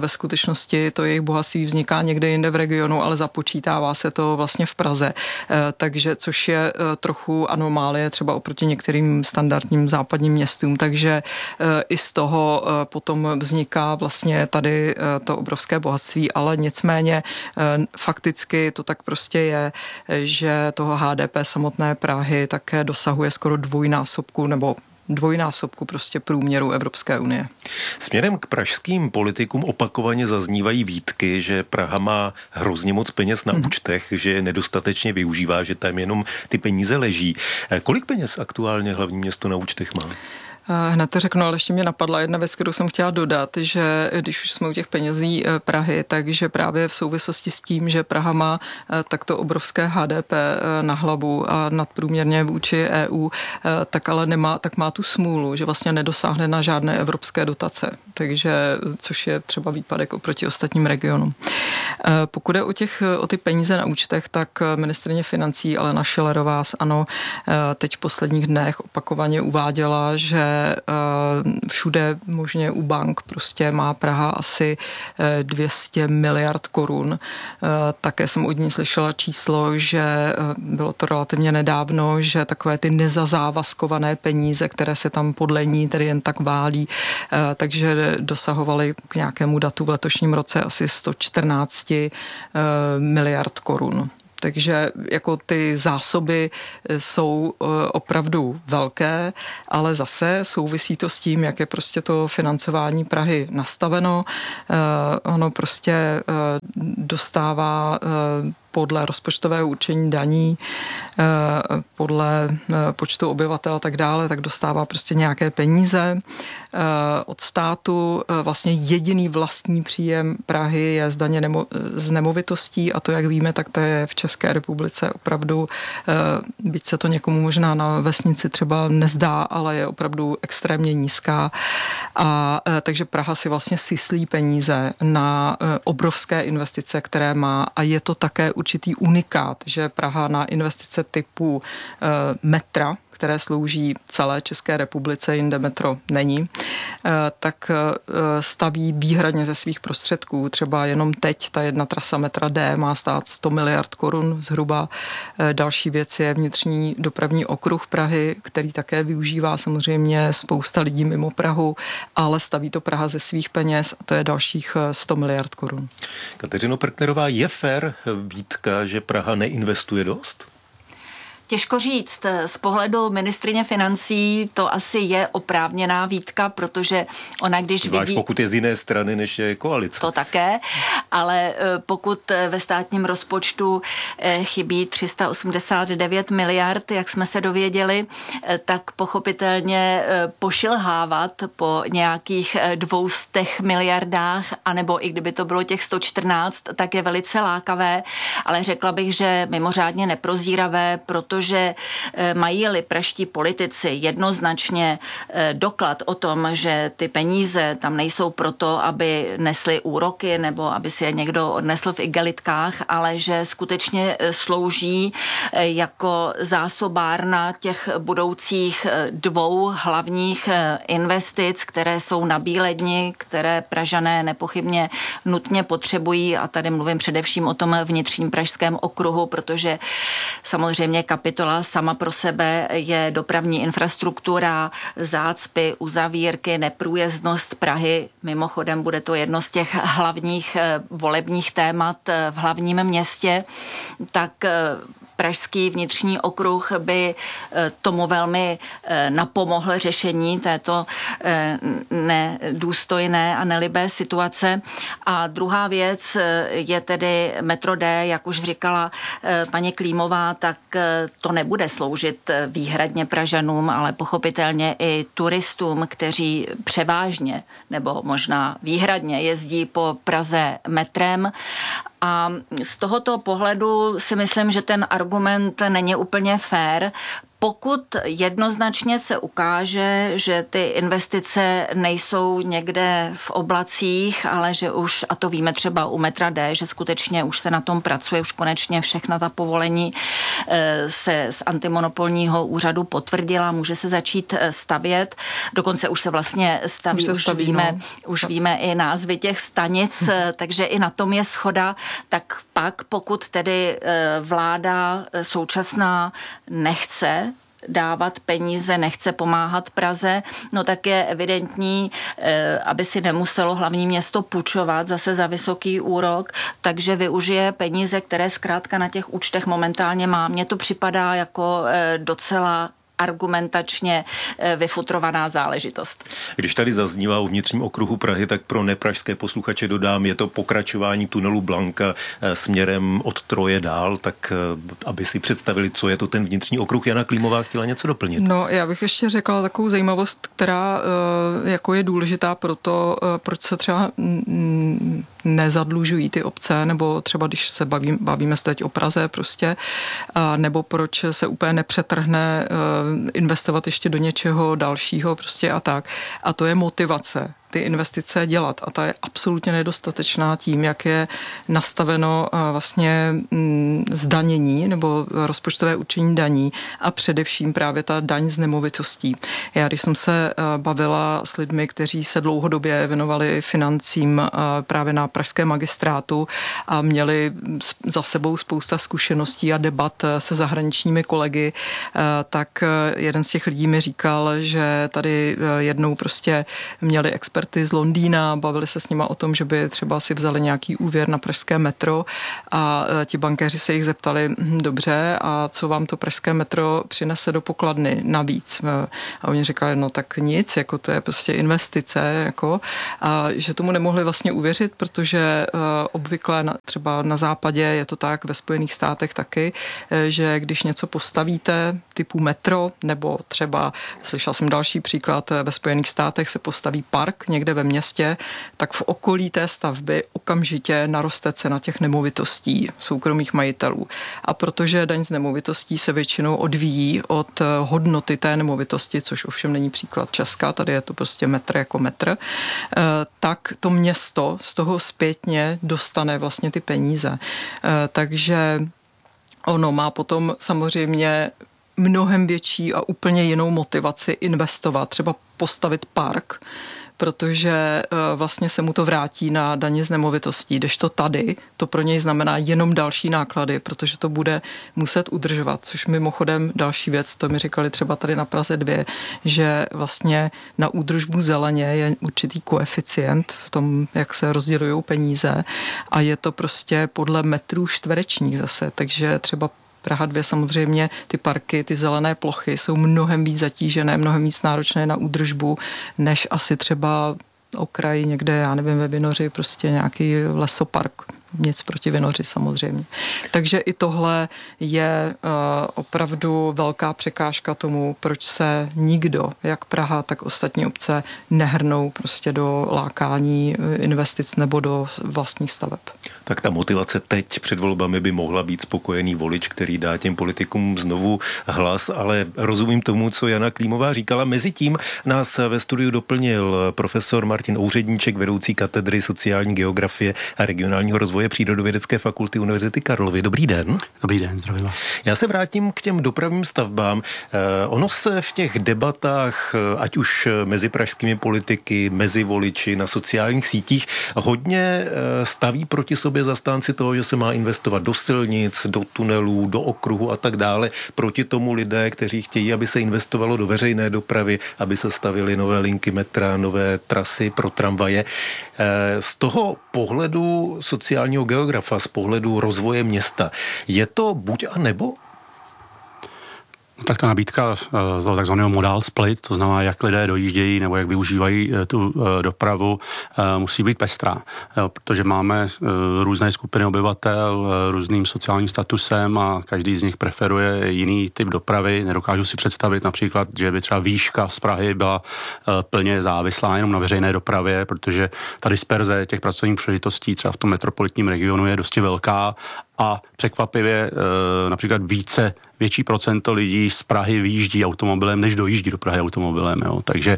skutečnosti to jejich bohatství vzniká někde jinde v regionu, ale započítává se to vlastně v Praze. Takže což je trochu anomálie třeba oproti některým standardním západním městům. Takže i z toho potom vzniká vlastně tady to obrovské bohatství, ale nicméně fakticky to tak prostě je, že toho H D P samotné Prahy také dosahuje skoro dvojnásobku nebo dvojnásobku prostě průměru Evropské unie. Směrem k pražským politikům opakovaně zaznívají výtky, že Praha má hrozně moc peněz na hmm. účtech, že je nedostatečně využívá, že tam jenom ty peníze leží. Kolik peněz aktuálně hlavní město na účtech má? Hned to řeknu, ale ještě mě napadla jedna věc, kterou jsem chtěla dodat, že když už jsme u těch penězí Prahy, takže právě v souvislosti s tím, že Praha má takto obrovské H D P na hlavu a nadprůměrně vůči E U, tak ale nemá, tak má tu smůlu, že vlastně nedosáhne na žádné evropské dotace, takže což je třeba výpadek oproti ostatním regionům. Pokud je o, těch, o ty peníze na účtech, tak ministryně financí Alena Schillerová z ANO teď v posledních dnech opakovaně uváděla, že všude možně u bank prostě má Praha asi dvě stě miliard korun. Také jsem od ní slyšela číslo, že bylo to relativně nedávno, že takové ty nezazávazkované peníze, které se tam podle ní tedy jen tak válí, takže dosahovaly k nějakému datu v letošním roce asi sto čtrnáct miliard korun. Takže jako ty zásoby jsou opravdu velké, ale zase souvisí to s tím, jak je prostě to financování Prahy nastaveno. Ono prostě dostává podle rozpočtového určení daní, podle počtu obyvatel a tak dále, tak dostává prostě nějaké peníze od státu. Vlastně jediný vlastní příjem Prahy je z daně nemo, z nemovitostí a to, jak víme, tak to je v České republice opravdu, byť se to někomu možná na vesnici třeba nezdá, ale je opravdu extrémně nízká. A takže Praha si vlastně syslí peníze na obrovské investice, které má a je to také určitý unikát, že Praha na investice typu e, metra, které slouží celé České republice, jinde metro není, e, tak e, staví výhradně ze svých prostředků. Třeba jenom teď ta jedna trasa metra D má stát sto miliard korun zhruba. E, další věc je vnitřní dopravní okruh Prahy, který také využívá samozřejmě spousta lidí mimo Prahu, ale staví to Praha ze svých peněz a to je dalších sto miliard korun. Kateřino Perknerová, je fér výtka, že Praha neinvestuje dost? Těžko říct. Z pohledu ministryně financí to asi je oprávněná výtka, protože ona když Zvlášť vidí... pokud je z jiné strany, než je koalice. To také, ale pokud ve státním rozpočtu chybí tři sta osmdesát devět miliard, jak jsme se dověděli, tak pochopitelně pošilhávat po nějakých dvoustech miliardách, anebo i kdyby to bylo těch sto čtrnáct, tak je velice lákavé, ale řekla bych, že mimořádně neprozíravé, protože že mají-li praští politici jednoznačně doklad o tom, že ty peníze tam nejsou proto, aby nesly úroky nebo aby si je někdo odnesl v igelitkách, ale že skutečně slouží jako zásobárna těch budoucích dvou hlavních investic, které jsou na bíledni, které Pražané nepochybně nutně potřebují a tady mluvím především o tom vnitřním pražském okruhu, protože samozřejmě kapitola sama pro sebe je dopravní infrastruktura, zácpy, uzavírky, neprůjezdnost Prahy. Mimochodem bude to jedno z těch hlavních volebních témat v hlavním městě, tak pražský vnitřní okruh by tomu velmi napomohl řešení této nedůstojné a nelibé situace. A druhá věc je tedy metro D, jak už říkala paní Klímová, tak to nebude sloužit výhradně Pražanům, ale pochopitelně i turistům, kteří převážně nebo možná výhradně jezdí po Praze metrem. A z tohoto pohledu si myslím, že ten argument není úplně fér, Pokud jednoznačně se ukáže, že ty investice nejsou někde v oblacích, ale že už, a to víme třeba u metra D, že skutečně už se na tom pracuje, už konečně všechna ta povolení se z antimonopolního úřadu potvrdila, může se začít stavět, dokonce už se vlastně staví, už, už, staví, víme, no. už víme i názvy těch stanic, takže i na tom je shoda, tak pak pokud tedy vláda současná nechce dávat peníze, nechce pomáhat Praze, no tak je evidentní, aby si nemuselo hlavní město půjčovat zase za vysoký úrok, takže využije peníze, které zkrátka na těch účtech momentálně má. Mně to připadá jako docela argumentačně vyfutrovaná záležitost. Když tady zaznívá o vnitřním okruhu Prahy, tak pro nepražské posluchače dodám, je to pokračování tunelu Blanka směrem od Troje dál, tak aby si představili, co je to ten vnitřní okruh. Jana Klímová chtěla něco doplnit. No, já bych ještě řekla takovou zajímavost, která jako je důležitá pro to, proč se třeba nezadlužují ty obce, nebo třeba když se bavím, bavíme se teď o Praze prostě, nebo proč se úplně nepřetrhne investovat ještě do něčeho dalšího prostě a tak. A to je motivace ty investice dělat a ta je absolutně nedostatečná tím, jak je nastaveno vlastně zdanění nebo rozpočtové určení daní a především právě ta daň z nemovitostí. Já když jsem se bavila s lidmi, kteří se dlouhodobě věnovali financím právě na pražském magistrátu a měli za sebou spousta zkušeností a debat se zahraničními kolegy, tak jeden z těch lidí mi říkal, že tady jednou prostě měli experty z Londýna, bavili se s nima o tom, že by třeba si vzali nějaký úvěr na pražské metro a ti bankéři se jich zeptali, dobře, a co vám to pražské metro přinese do pokladny navíc? A oni říkali, no tak nic, jako to je prostě investice, jako, a že tomu nemohli vlastně uvěřit, protože obvykle na, třeba na západě je to tak, ve Spojených státech taky, že když něco postavíte typu metro, nebo třeba, slyšel jsem další příklad, ve Spojených státech se postaví park někde ve městě, tak v okolí té stavby okamžitě naroste cena těch nemovitostí soukromých majitelů. A protože daň z nemovitostí se většinou odvíjí od hodnoty té nemovitosti, což ovšem není příklad Česka, tady je to prostě metr jako metr, tak to město z toho zpětně dostane vlastně ty peníze. Takže ono má potom samozřejmě mnohem větší a úplně jinou motivaci investovat, třeba postavit park, protože vlastně se mu to vrátí na daně z nemovitostí, kdežto tady to pro něj znamená jenom další náklady, protože to bude muset udržovat, což mimochodem další věc, to mi říkali třeba tady na Praze dvě, že vlastně na údržbu zeleně je určitý koeficient v tom, jak se rozdělují peníze a je to prostě podle metrů čtverečních zase, takže třeba Praha dvě samozřejmě, ty parky, ty zelené plochy jsou mnohem víc zatížené, mnohem víc náročné na údržbu, než asi třeba okraj někde, já nevím, ve Vinoři, prostě nějaký lesopark. Nic proti Vinoři samozřejmě. Takže i tohle je uh, opravdu velká překážka tomu, proč se nikdo, jak Praha, tak ostatní obce nehrnou prostě do lákání investic nebo do vlastních staveb. Tak ta motivace teď před volbami by mohla být spokojený volič, který dá těm politikům znovu hlas, ale rozumím tomu, co Jana Klímová říkala. Mezitím nás ve studiu doplnil profesor Martin Úředníček, vedoucí katedry sociální geografie a regionálního rozvoje Přírodovědecké fakulty Univerzity Karlovy. Dobrý den. Dobrý den, zdravím vás. Já se vrátím k těm dopravním stavbám. Ono se v těch debatách, ať už mezi pražskými politiky, mezi voliči na sociálních sítích, hodně staví proti sobě zastánci toho, že se má investovat do silnic, do tunelů, do okruhu a tak dále. Proti tomu lidé, kteří chtějí, aby se investovalo do veřejné dopravy, aby se stavily nové linky metra, nové trasy pro tramvaje. Z toho pohledu sociálního geografa, z pohledu rozvoje města, je to buď a nebo? Tak ta nabídka z takzvaného modál split, to znamená, jak lidé dojíždějí nebo jak využívají tu dopravu, musí být pestrá, protože máme různé skupiny obyvatel různým sociálním statusem a každý z nich preferuje jiný typ dopravy. Nedokážu si představit například, že by třeba výška z Prahy byla plně závislá jenom na veřejné dopravě, protože ta disperze těch pracovních příležitostí třeba v tom metropolitním regionu je dosti velká a překvapivě například více větší procento lidí z Prahy vyjíždí automobilem, než dojíždí do Prahy automobilem. Jo. Takže,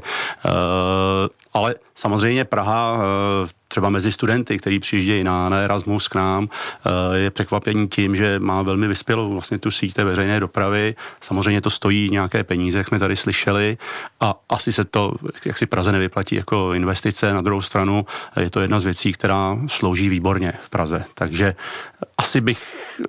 ale samozřejmě Praha třeba mezi studenty, kteří přijíždějí na, na Erasmus k nám, je překvapení tím, že má velmi vyspělou vlastně tu síť té veřejné dopravy. Samozřejmě to stojí nějaké peníze, jak jsme tady slyšeli, a asi se to, jak si Praze nevyplatí jako investice. Na druhou stranu je to jedna z věcí, která slouží výborně v Praze. Takže asi bych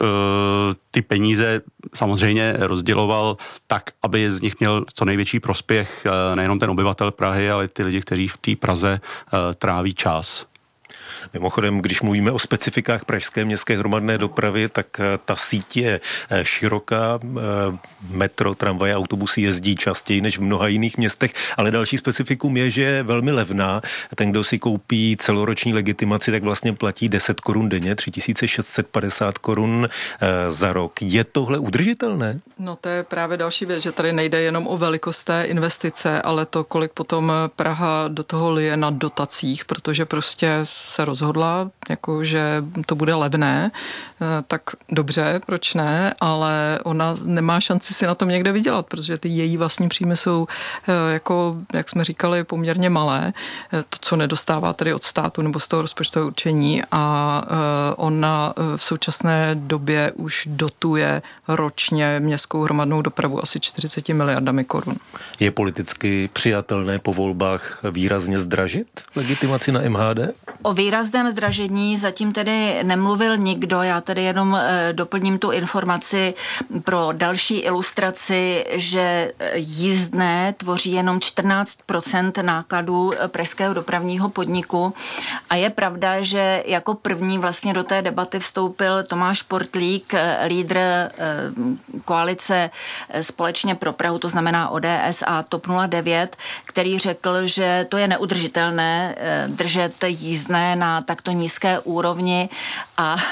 ty peníze samozřejmě rozděloval tak, aby z nich měl co největší prospěch nejenom ten obyvatel Prahy, ale ty lidi, kteří v té Praze tráví čas. Mimochodem, když mluvíme o specifikách pražské městské hromadné dopravy, tak ta síť je široká, metro, tramvaje, autobusy jezdí častěji než v mnoha jiných městech, ale další specifikum je, že je velmi levná. Ten, kdo si koupí celoroční legitimaci, tak vlastně platí deset korun denně, tři tisíce šest set padesát korun za rok. Je tohle udržitelné? No to je právě další věc, že tady nejde jenom o velikost té investice, ale to, kolik potom Praha do toho lije na dotacích, protože prostě se rozhodla, jako, že to bude levné, tak dobře, proč ne, ale ona nemá šanci si na tom někde vydělat, protože ty její vlastní příjmy jsou, jako, jak jsme říkali, poměrně malé, to, co nedostává tedy od státu nebo z toho rozpočtového určení, a ona v současné době už dotuje ročně městskou hromadnou dopravu asi čtyřicet miliardami korun. Je politicky přijatelné po volbách výrazně zdražit legitimaci na M H D? O výrazném zdražení zatím tedy nemluvil nikdo, já tedy jenom doplním tu informaci pro další ilustraci, že jízdné tvoří jenom čtrnáct procent nákladů pražského dopravního podniku, a je pravda, že jako první vlastně do té debaty vstoupil Tomáš Portlík, lídr koalice Společně pro Prahu, to znamená O D S a TOP nula devět, který řekl, že to je neudržitelné držet jízdné na takto nízké úrovni, a